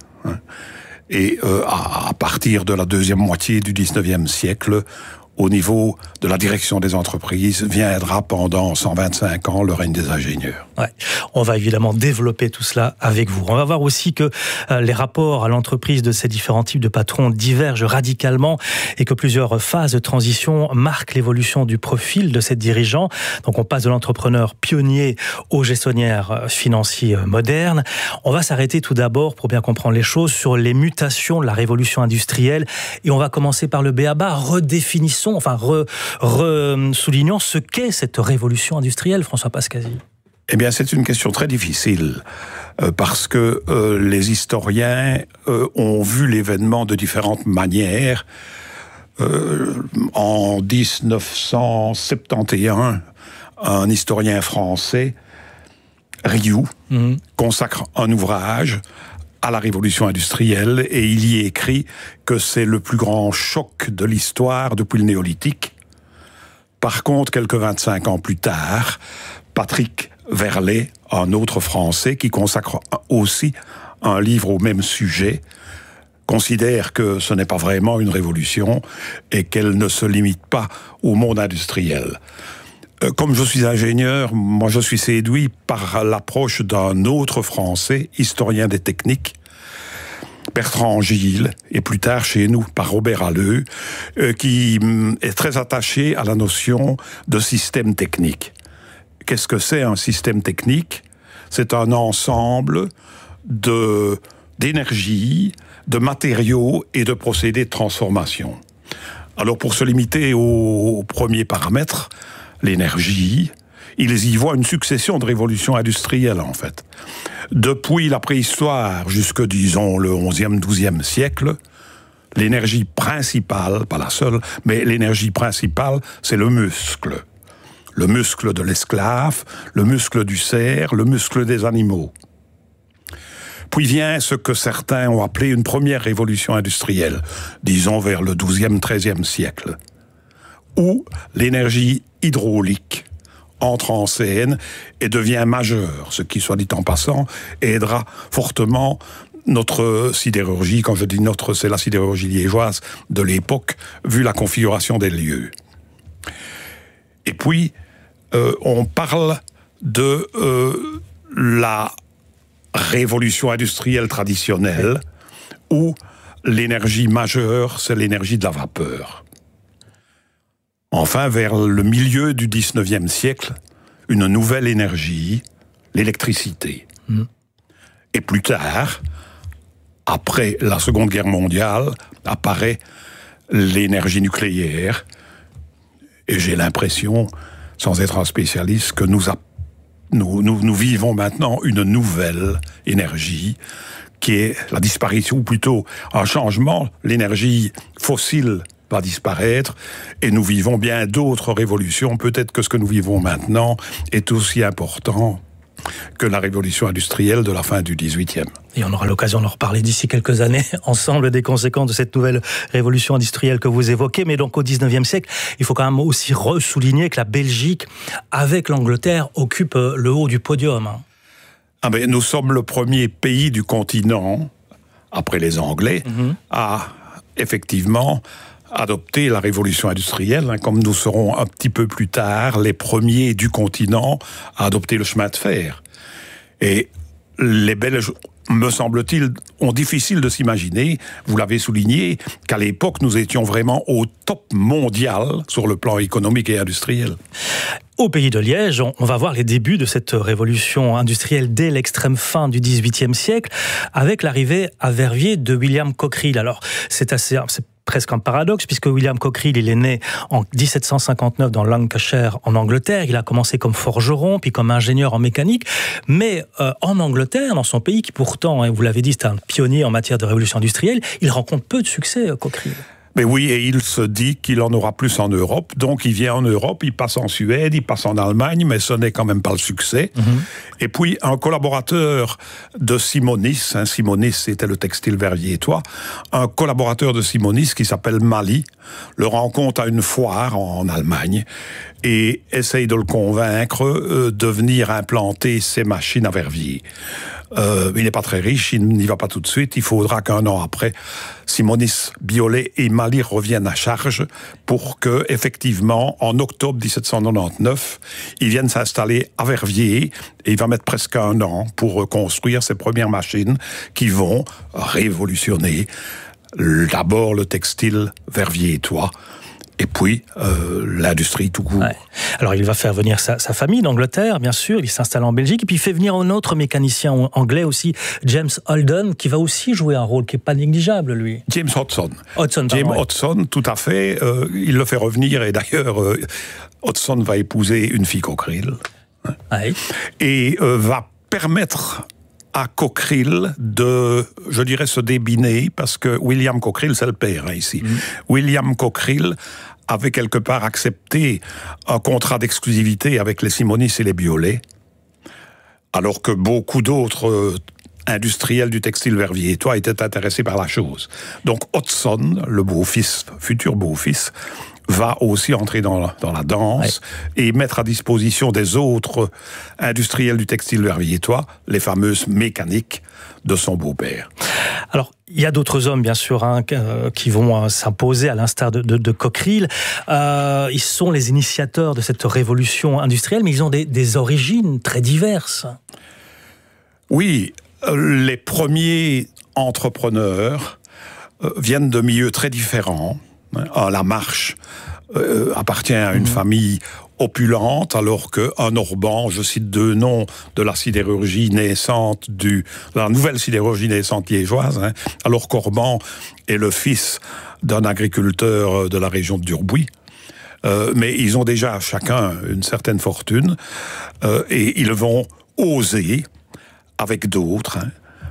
Et à partir de la deuxième moitié du 19e siècle, au niveau de la direction des entreprises, viendra pendant 125 ans le règne des ingénieurs. Ouais. On va évidemment développer tout cela avec vous. On va voir aussi que les rapports à l'entreprise de ces différents types de patrons divergent radicalement et que plusieurs phases de transition marquent l'évolution du profil de ces dirigeants. Donc on passe de l'entrepreneur pionnier au gestionnaire financier moderne. On va s'arrêter tout d'abord, pour bien comprendre les choses, sur les mutations de la révolution industrielle. Et on va commencer par le b.a.-ba. Redéfinissons, soulignons ce qu'est cette révolution industrielle, François Pascazi. Eh bien, c'est une question très difficile, parce que les historiens ont vu l'événement de différentes manières. En 1971, un historien français, Rioux, consacre un ouvrage à la révolution industrielle, et il y écrit que c'est le plus grand choc de l'histoire depuis le néolithique. Par contre, quelques 25 ans plus tard, Patrick Verlet, un autre Français qui consacre aussi un livre au même sujet, considère que ce n'est pas vraiment une révolution et qu'elle ne se limite pas au monde industriel. Comme je suis ingénieur, moi je suis séduit par l'approche d'un autre Français, historien des techniques, Bertrand Gilles, et plus tard chez nous par Robert Halleux, qui est très attaché à la notion de système technique. Qu'est-ce que c'est un système technique? C'est un ensemble d'énergie, de matériaux et de procédés de transformation. Alors pour se limiter au premier paramètre, l'énergie, ils y voient une succession de révolutions industrielles, en fait. Depuis la préhistoire jusque, disons, le 11e, 12e siècle, l'énergie principale, pas la seule, mais l'énergie principale, c'est le muscle. Le muscle de l'esclave, le muscle du cerf, le muscle des animaux. Puis vient ce que certains ont appelé une première révolution industrielle, disons vers le 12e, 13e siècle, où l'énergie hydraulique entre en scène et devient majeur, ce qui, soit dit en passant, aidera fortement notre sidérurgie. Quand je dis notre, c'est la sidérurgie liégeoise de l'époque, vu la configuration des lieux. Et puis, on parle de la révolution industrielle traditionnelle, où l'énergie majeure, c'est l'énergie de la vapeur. Enfin, vers le milieu du 19e siècle, une nouvelle énergie, l'électricité. Et plus tard, après la Seconde Guerre mondiale, apparaît l'énergie nucléaire. Et j'ai l'impression, sans être un spécialiste, que nous vivons maintenant une nouvelle énergie qui est la disparition, ou plutôt un changement. L'énergie fossile va disparaître et nous vivons bien d'autres révolutions. Peut-être que ce que nous vivons maintenant est aussi important que la révolution industrielle de la fin du XVIIIe. Et on aura l'occasion d'en reparler d'ici quelques années, ensemble, des conséquences de cette nouvelle révolution industrielle que vous évoquez. Mais donc au XIXe siècle, il faut quand même aussi ressouligner que la Belgique, avec l'Angleterre, occupe le haut du podium. Ah ben, nous sommes le premier pays du continent, après les Anglais, à effectivement adopter la révolution industrielle, comme nous serons un petit peu plus tard les premiers du continent à adopter le chemin de fer. Et les Belges, me semble-t-il, ont difficile de s'imaginer, vous l'avez souligné, qu'à l'époque nous étions vraiment au top mondial sur le plan économique et industriel. Au pays de Liège, on va voir les débuts de cette révolution industrielle dès l'extrême fin du XVIIIe siècle, avec l'arrivée à Verviers de William Cockerill. Alors, c'est presque un paradoxe, puisque William Cockerill, il est né en 1759 dans Lancashire, en Angleterre. Il a commencé comme forgeron, puis comme ingénieur en mécanique. Mais en Angleterre, dans son pays, qui pourtant, vous l'avez dit, c'est un pionnier en matière de révolution industrielle, il rencontre peu de succès, Cockerill. Mais oui, et il se dit qu'il en aura plus en Europe. Donc il vient en Europe, il passe en Suède, il passe en Allemagne, mais ce n'est quand même pas le succès. Et puis un collaborateur de Simonis, Simonis c'était le textile verviétois, un collaborateur de Simonis qui s'appelle Mali, le rencontre à une foire en Allemagne et essaye de le convaincre de venir implanter ses machines à Verviers. Il n'est pas très riche, il n'y va pas tout de suite, il faudra qu'un an après, Simonis, Biolay et Mali reviennent à charge pour que, effectivement, en octobre 1799, ils viennent s'installer à Verviers et il va mettre presque un an pour construire ces premières machines qui vont révolutionner d'abord le textile verviétois, et puis l'industrie tout court. Ouais. Alors il va faire venir sa famille d'Angleterre, bien sûr, il s'installe en Belgique, et puis il fait venir un autre mécanicien anglais aussi, James Holden, qui va aussi jouer un rôle qui n'est pas négligeable, lui. James Hodgson. Hodgson, tout à fait. Il le fait revenir, et d'ailleurs, Hodgson va épouser une fille Cockerill. Ouais. Et va permettre à Cockerill de, je dirais, se débiner, parce que William Cockerill, c'est le père, ici. William Cockerill avait quelque part accepté un contrat d'exclusivité avec les Simonis et les Biolay, alors que beaucoup d'autres industriels du textile verviétois étaient intéressés par la chose. Donc Hodgson, le beau-fils, futur beau-fils, va aussi entrer dans la danse et mettre à disposition des autres industriels du textile verviétois les fameuses mécaniques de son beau-père. Alors, il y a d'autres hommes, bien sûr, qui vont s'imposer à l'instar de Cockerill. Ils sont les initiateurs de cette révolution industrielle, mais ils ont des origines très diverses. Oui, les premiers entrepreneurs viennent de milieux très différents. La Marche appartient à une famille opulente, alors qu'un Orban, je cite deux noms de la sidérurgie naissante, la nouvelle sidérurgie naissante liégeoise, alors qu'Orban est le fils d'un agriculteur de la région de Durbuy. Mais ils ont déjà chacun une certaine fortune, et ils vont oser, avec d'autres,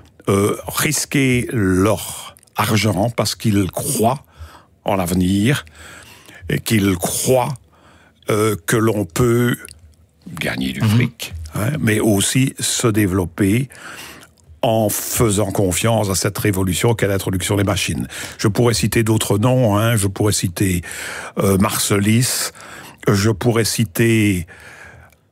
risquer leur argent parce qu'ils croient en l'avenir, et qu'ils croient que l'on peut gagner du fric, mais aussi se développer en faisant confiance à cette révolution qu'est l'introduction des machines. Je pourrais citer d'autres noms, je pourrais citer Marcelis, je pourrais citer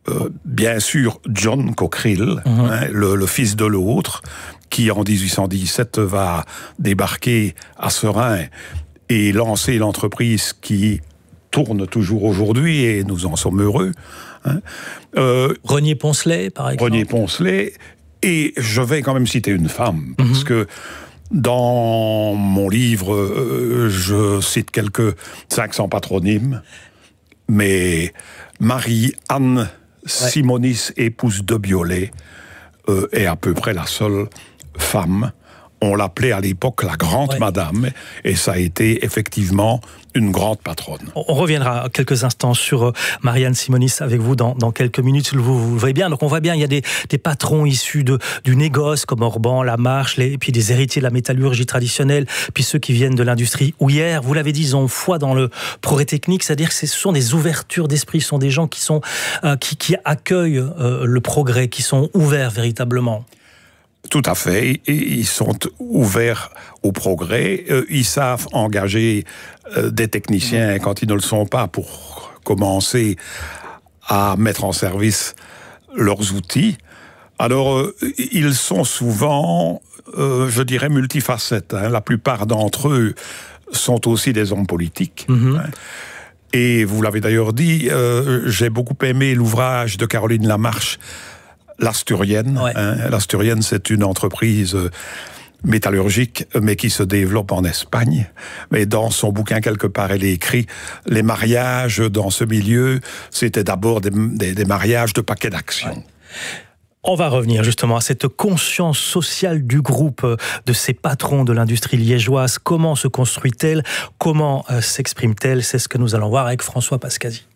bien sûr John Cockerill, le fils de l'autre, qui en 1817 va débarquer à Seraing et lancer l'entreprise qui tourne toujours aujourd'hui, et nous en sommes heureux. Renier Poncelet, par exemple. Renier Poncelet, et je vais quand même citer une femme, parce que dans mon livre, je cite quelques 500 patronymes, mais Marie-Anne Simonis, épouse de Biolay, est à peu près la seule femme. On l'appelait à l'époque la Grande Madame, et ça a été effectivement une grande patronne. On reviendra quelques instants sur Marie-Anne Simonis avec vous dans quelques minutes. Vous le voyez bien. Donc on voit bien, il y a des patrons issus du négoce comme Orban, La Marche, et puis des héritiers de la métallurgie traditionnelle, puis ceux qui viennent de l'industrie houillère. Vous l'avez dit, ils ont foi dans le progrès technique, c'est-à-dire que ce sont des ouvertures d'esprit, ce sont des gens qui accueillent le progrès, qui sont ouverts véritablement. Tout à fait. Ils sont ouverts au progrès. Ils savent engager des techniciens quand ils ne le sont pas pour commencer à mettre en service leurs outils. Alors, ils sont souvent, je dirais, multifacettes. La plupart d'entre eux sont aussi des hommes politiques. Et vous l'avez d'ailleurs dit, j'ai beaucoup aimé l'ouvrage de Caroline Lamarche, L'Asturienne. L'Asturienne, c'est une entreprise métallurgique, mais qui se développe en Espagne. Mais dans son bouquin, quelque part, elle écrit « Les mariages dans ce milieu, c'était d'abord des mariages de paquets d'actions ». On va revenir justement à cette conscience sociale du groupe, de ces patrons de l'industrie liégeoise. Comment se construit-elle? Comment s'exprime-t-elle? C'est ce que nous allons voir avec François Pascasi.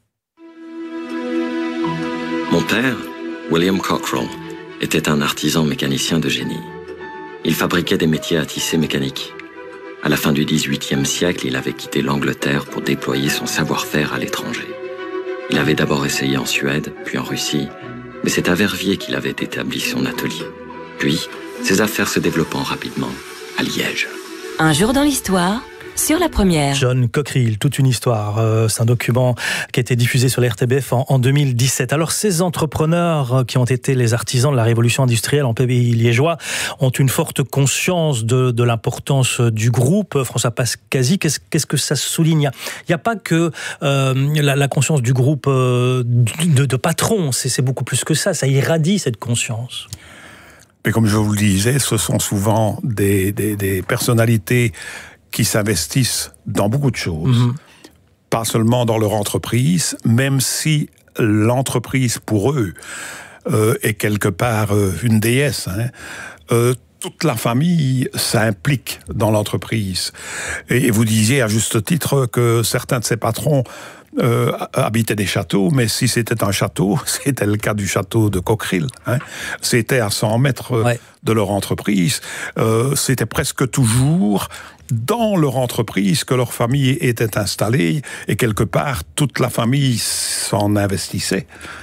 Mon père, William Cockrell, était un artisan mécanicien de génie. Il fabriquait des métiers à tisser mécaniques. À la fin du XVIIIe siècle, il avait quitté l'Angleterre pour déployer son savoir-faire à l'étranger. Il avait d'abord essayé en Suède, puis en Russie, mais c'est à Verviers qu'il avait établi son atelier. Puis, ses affaires se développant rapidement à Liège. Un jour dans l'histoire, sur la première. John Cockerill, toute une histoire. C'est un document qui a été diffusé sur la RTBF en 2017. Alors, ces entrepreneurs qui ont été les artisans de la révolution industrielle en pays liégeois ont une forte conscience de l'importance du groupe. François Pascasi, qu'est-ce que ça souligne? Il n'y a pas que la conscience du groupe de patron, c'est beaucoup plus que ça. Ça irradie cette conscience. Mais comme je vous le disais, ce sont souvent des personnalités qui s'investissent dans beaucoup de choses, pas seulement dans leur entreprise, même si l'entreprise pour eux est quelque part une déesse. Toute la famille s'implique dans l'entreprise. Et vous disiez à juste titre que certains de ces patrons habitaient des châteaux, mais si c'était un château, c'était le cas du château de Cockerill. C'était à 100 mètres de leur entreprise. C'était presque toujours dans leur entreprise que leur famille était installée, et quelque part, toute la famille s'en investissait.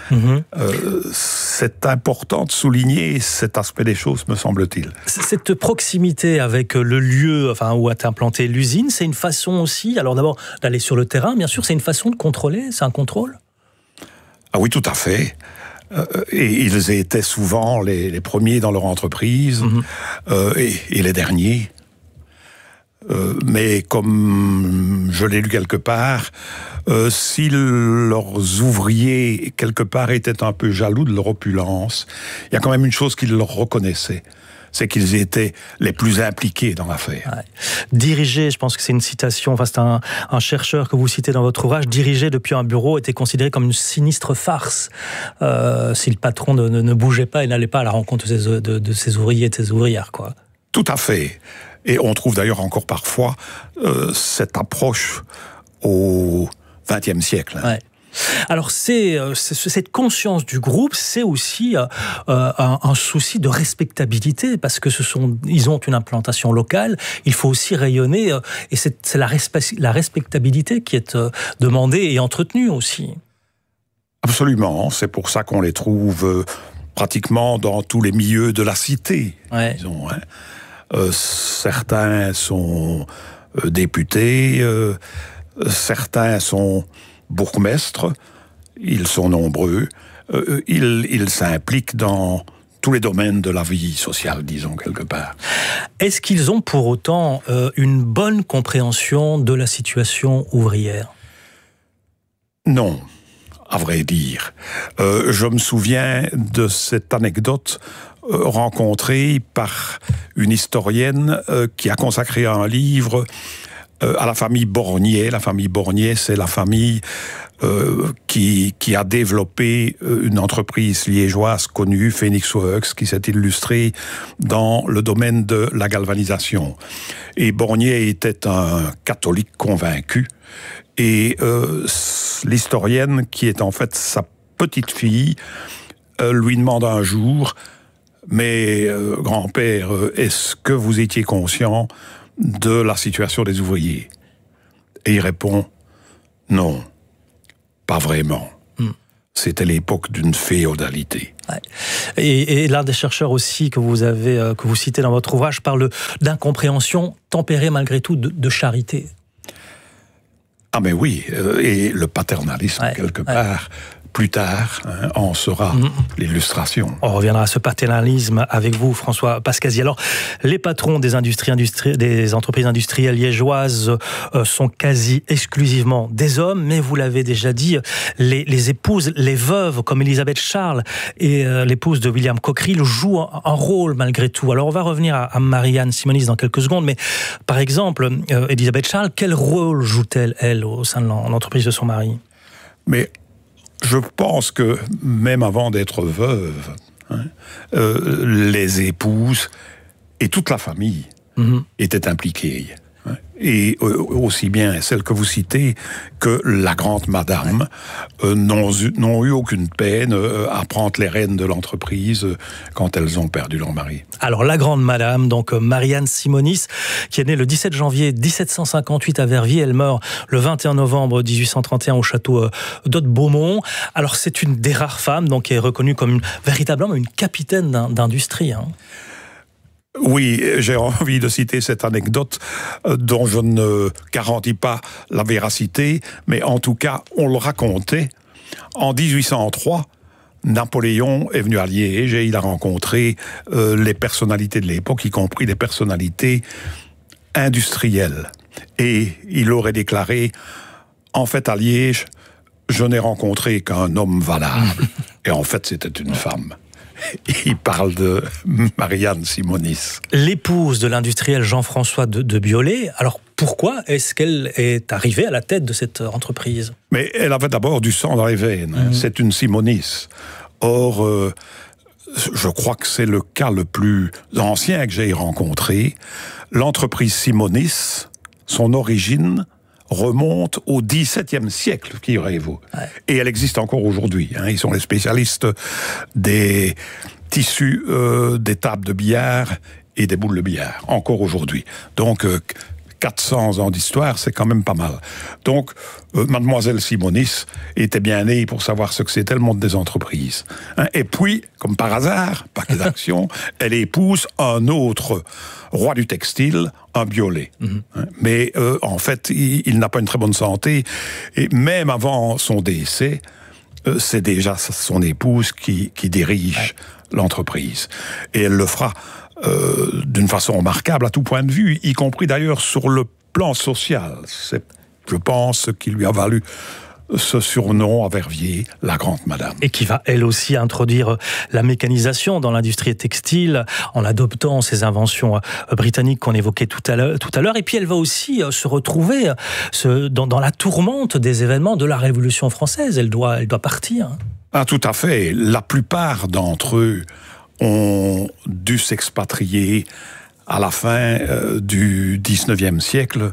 C'est important de souligner cet aspect des choses, me semble-t-il. Cette proximité avec le lieu où est implantée l'usine, c'est une façon aussi, alors d'abord d'aller sur le terrain, bien sûr, c'est une façon de contrôler, c'est un contrôle? Ah oui, tout à fait. Et ils étaient souvent les premiers dans leur entreprise, et les derniers. Mais comme je l'ai lu quelque part, si leurs ouvriers, quelque part, étaient un peu jaloux de leur opulence, il y a quand même une chose qu'ils leur reconnaissaient, c'est qu'ils étaient les plus impliqués dans l'affaire. Diriger, je pense que c'est une citation, c'est un chercheur que vous citez dans votre ouvrage, diriger depuis un bureau était considéré comme une sinistre farce. Si le patron ne bougeait pas et n'allait pas à la rencontre de ses ouvriers et de ses ouvrières, quoi. Tout à fait. Et on trouve d'ailleurs encore parfois cette approche au XXe siècle. Alors cette conscience du groupe, c'est aussi un souci de respectabilité, parce que ils ont une implantation locale, il faut aussi rayonner, et c'est la respectabilité qui est demandée et entretenue aussi. Absolument, c'est pour ça qu'on les trouve pratiquement dans tous les milieux de la cité, disons. Certains sont députés, certains sont bourgmestres, ils sont nombreux, il s'implique dans tous les domaines de la vie sociale, disons, quelque part. Est-ce qu'ils ont pour autant une bonne compréhension de la situation ouvrière ? Non, à vrai dire. Je me souviens de cette anecdote rencontrée par une historienne qui a consacré un livre à la famille Bornier. La famille Bornier, c'est la famille qui a développé une entreprise liégeoise connue, Phoenix Works, qui s'est illustrée dans le domaine de la galvanisation. Et Bornier était un catholique convaincu, et l'historienne, qui est en fait sa petite fille, lui demande un jour: mais grand-père, est-ce que vous étiez conscient de la situation des ouvriers? Et il répond: non, pas vraiment. C'était l'époque d'une féodalité. Ouais. Et l'un des chercheurs aussi que vous citez dans votre ouvrage parle d'incompréhension tempérée malgré tout de charité. Ah mais oui, et le paternalisme quelque part. Plus tard, en sera l'illustration. On reviendra à ce paternalisme avec vous, François Pascazi. Alors, les patrons des entreprises industrielles liégeoises sont quasi exclusivement des hommes, mais vous l'avez déjà dit, les épouses, les veuves, comme Elisabeth Charles et l'épouse de William Cockerill, jouent un rôle malgré tout. Alors, on va revenir à Marianne Simonis dans quelques secondes, mais par exemple, Elisabeth Charles, quel rôle joue-t-elle, elle, au sein de l'entreprise de son mari ? Mais je pense que même avant d'être veuve, les épouses et toute la famille étaient impliquées. Et aussi bien celles que vous citez que la grande madame n'ont eu aucune peine à prendre les rênes de l'entreprise quand elles ont perdu leur mari. Alors la grande madame, donc Marianne Simonis, qui est née le 17 janvier 1758 à Verviers, elle meurt le 21 novembre 1831 au château d'Haute-Beaumont. Alors c'est une des rares femmes donc, qui est reconnue comme véritablement une capitaine d'industrie. Oui, j'ai envie de citer cette anecdote dont je ne garantis pas la véracité, mais en tout cas, on le racontait. En 1803, Napoléon est venu à Liège et il a rencontré les personnalités de l'époque, y compris les personnalités industrielles. Et il aurait déclaré: en fait, à Liège, je n'ai rencontré qu'un homme valable. Et en fait, c'était une femme. Il parle de Marianne Simonis. L'épouse de l'industriel Jean-François de Biolay. Alors pourquoi est-ce qu'elle est arrivée à la tête de cette entreprise ? Mais elle avait d'abord du sang dans les veines. C'est une Simonis. Or, je crois que c'est le cas le plus ancien que j'ai rencontré. L'entreprise Simonis, son origine remonte au XVIIe siècle, figurez-vous. Et elle existe encore aujourd'hui. Ils sont les spécialistes des tissus, des tables de billard et des boules de billard, encore aujourd'hui. Donc, 400 ans d'histoire, c'est quand même pas mal. Donc, mademoiselle Simonis était bien née pour savoir ce que c'était le monde des entreprises. Et puis, comme par hasard, paquet d'action, elle épouse un autre roi du textile, un Biolay. Mais en fait, il n'a pas une très bonne santé. Et même avant son décès, c'est déjà son épouse qui dirige l'entreprise. Et elle le fera d'une façon remarquable à tout point de vue, y compris d'ailleurs sur le plan social. C'est, je pense, ce qui lui a valu ce surnom à Verviers, la grande madame. Et qui va, elle aussi, introduire la mécanisation dans l'industrie textile en adoptant ces inventions britanniques qu'on évoquait tout à l'heure. Et puis elle va aussi se retrouver dans la tourmente des événements de la Révolution française. Elle doit partir. Ah, tout à fait. La plupart d'entre eux ont dû s'expatrier à la fin du XIXe siècle.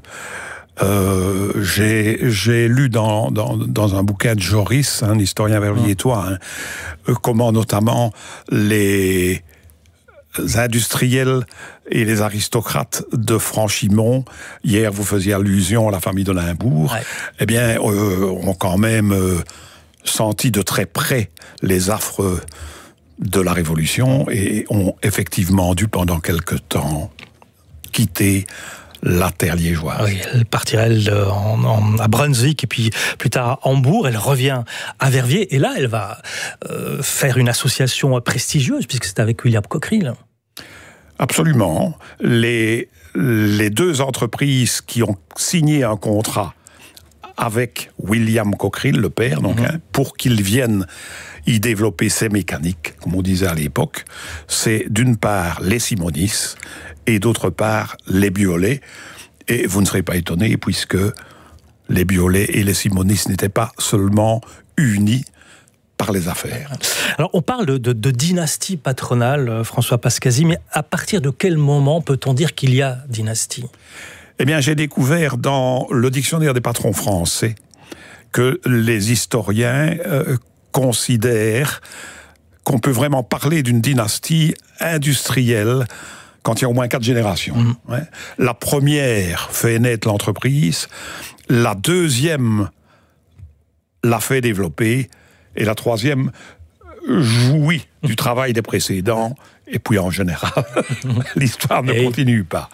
J'ai lu dans un bouquin de Joris, un historien verviétois, comment notamment les industriels et les aristocrates de Franchimont, hier vous faisiez allusion à la famille de Limbourg, eh bien, ont quand même senti de très près les affres de la Révolution et ont effectivement dû pendant quelque temps quitter la terre liégeoise. Oui, elle partirait à Brunswick et puis plus tard à Hambourg. Elle revient à Verviers et là, elle va faire une association prestigieuse puisque c'est avec William Cockerill. Absolument. Les deux entreprises qui ont signé un contrat avec William Cockerill, le père, donc, pour qu'il vienne y développer ses mécaniques, comme on disait à l'époque, c'est d'une part les Simonis et d'autre part les Biolay. Et vous ne serez pas étonnés puisque les Biolay et les Simonis n'étaient pas seulement unis par les affaires. Alors, on parle de dynastie patronale, François Pascasi, mais à partir de quel moment peut-on dire qu'il y a dynastie ? Eh bien, j'ai découvert dans le dictionnaire des patrons français que les historiens considèrent qu'on peut vraiment parler d'une dynastie industrielle quand il y a au moins 4 générations. La première fait naître l'entreprise, la deuxième l'a fait développer, et la troisième jouit du travail des précédents, et puis en général, l'histoire ne continue pas.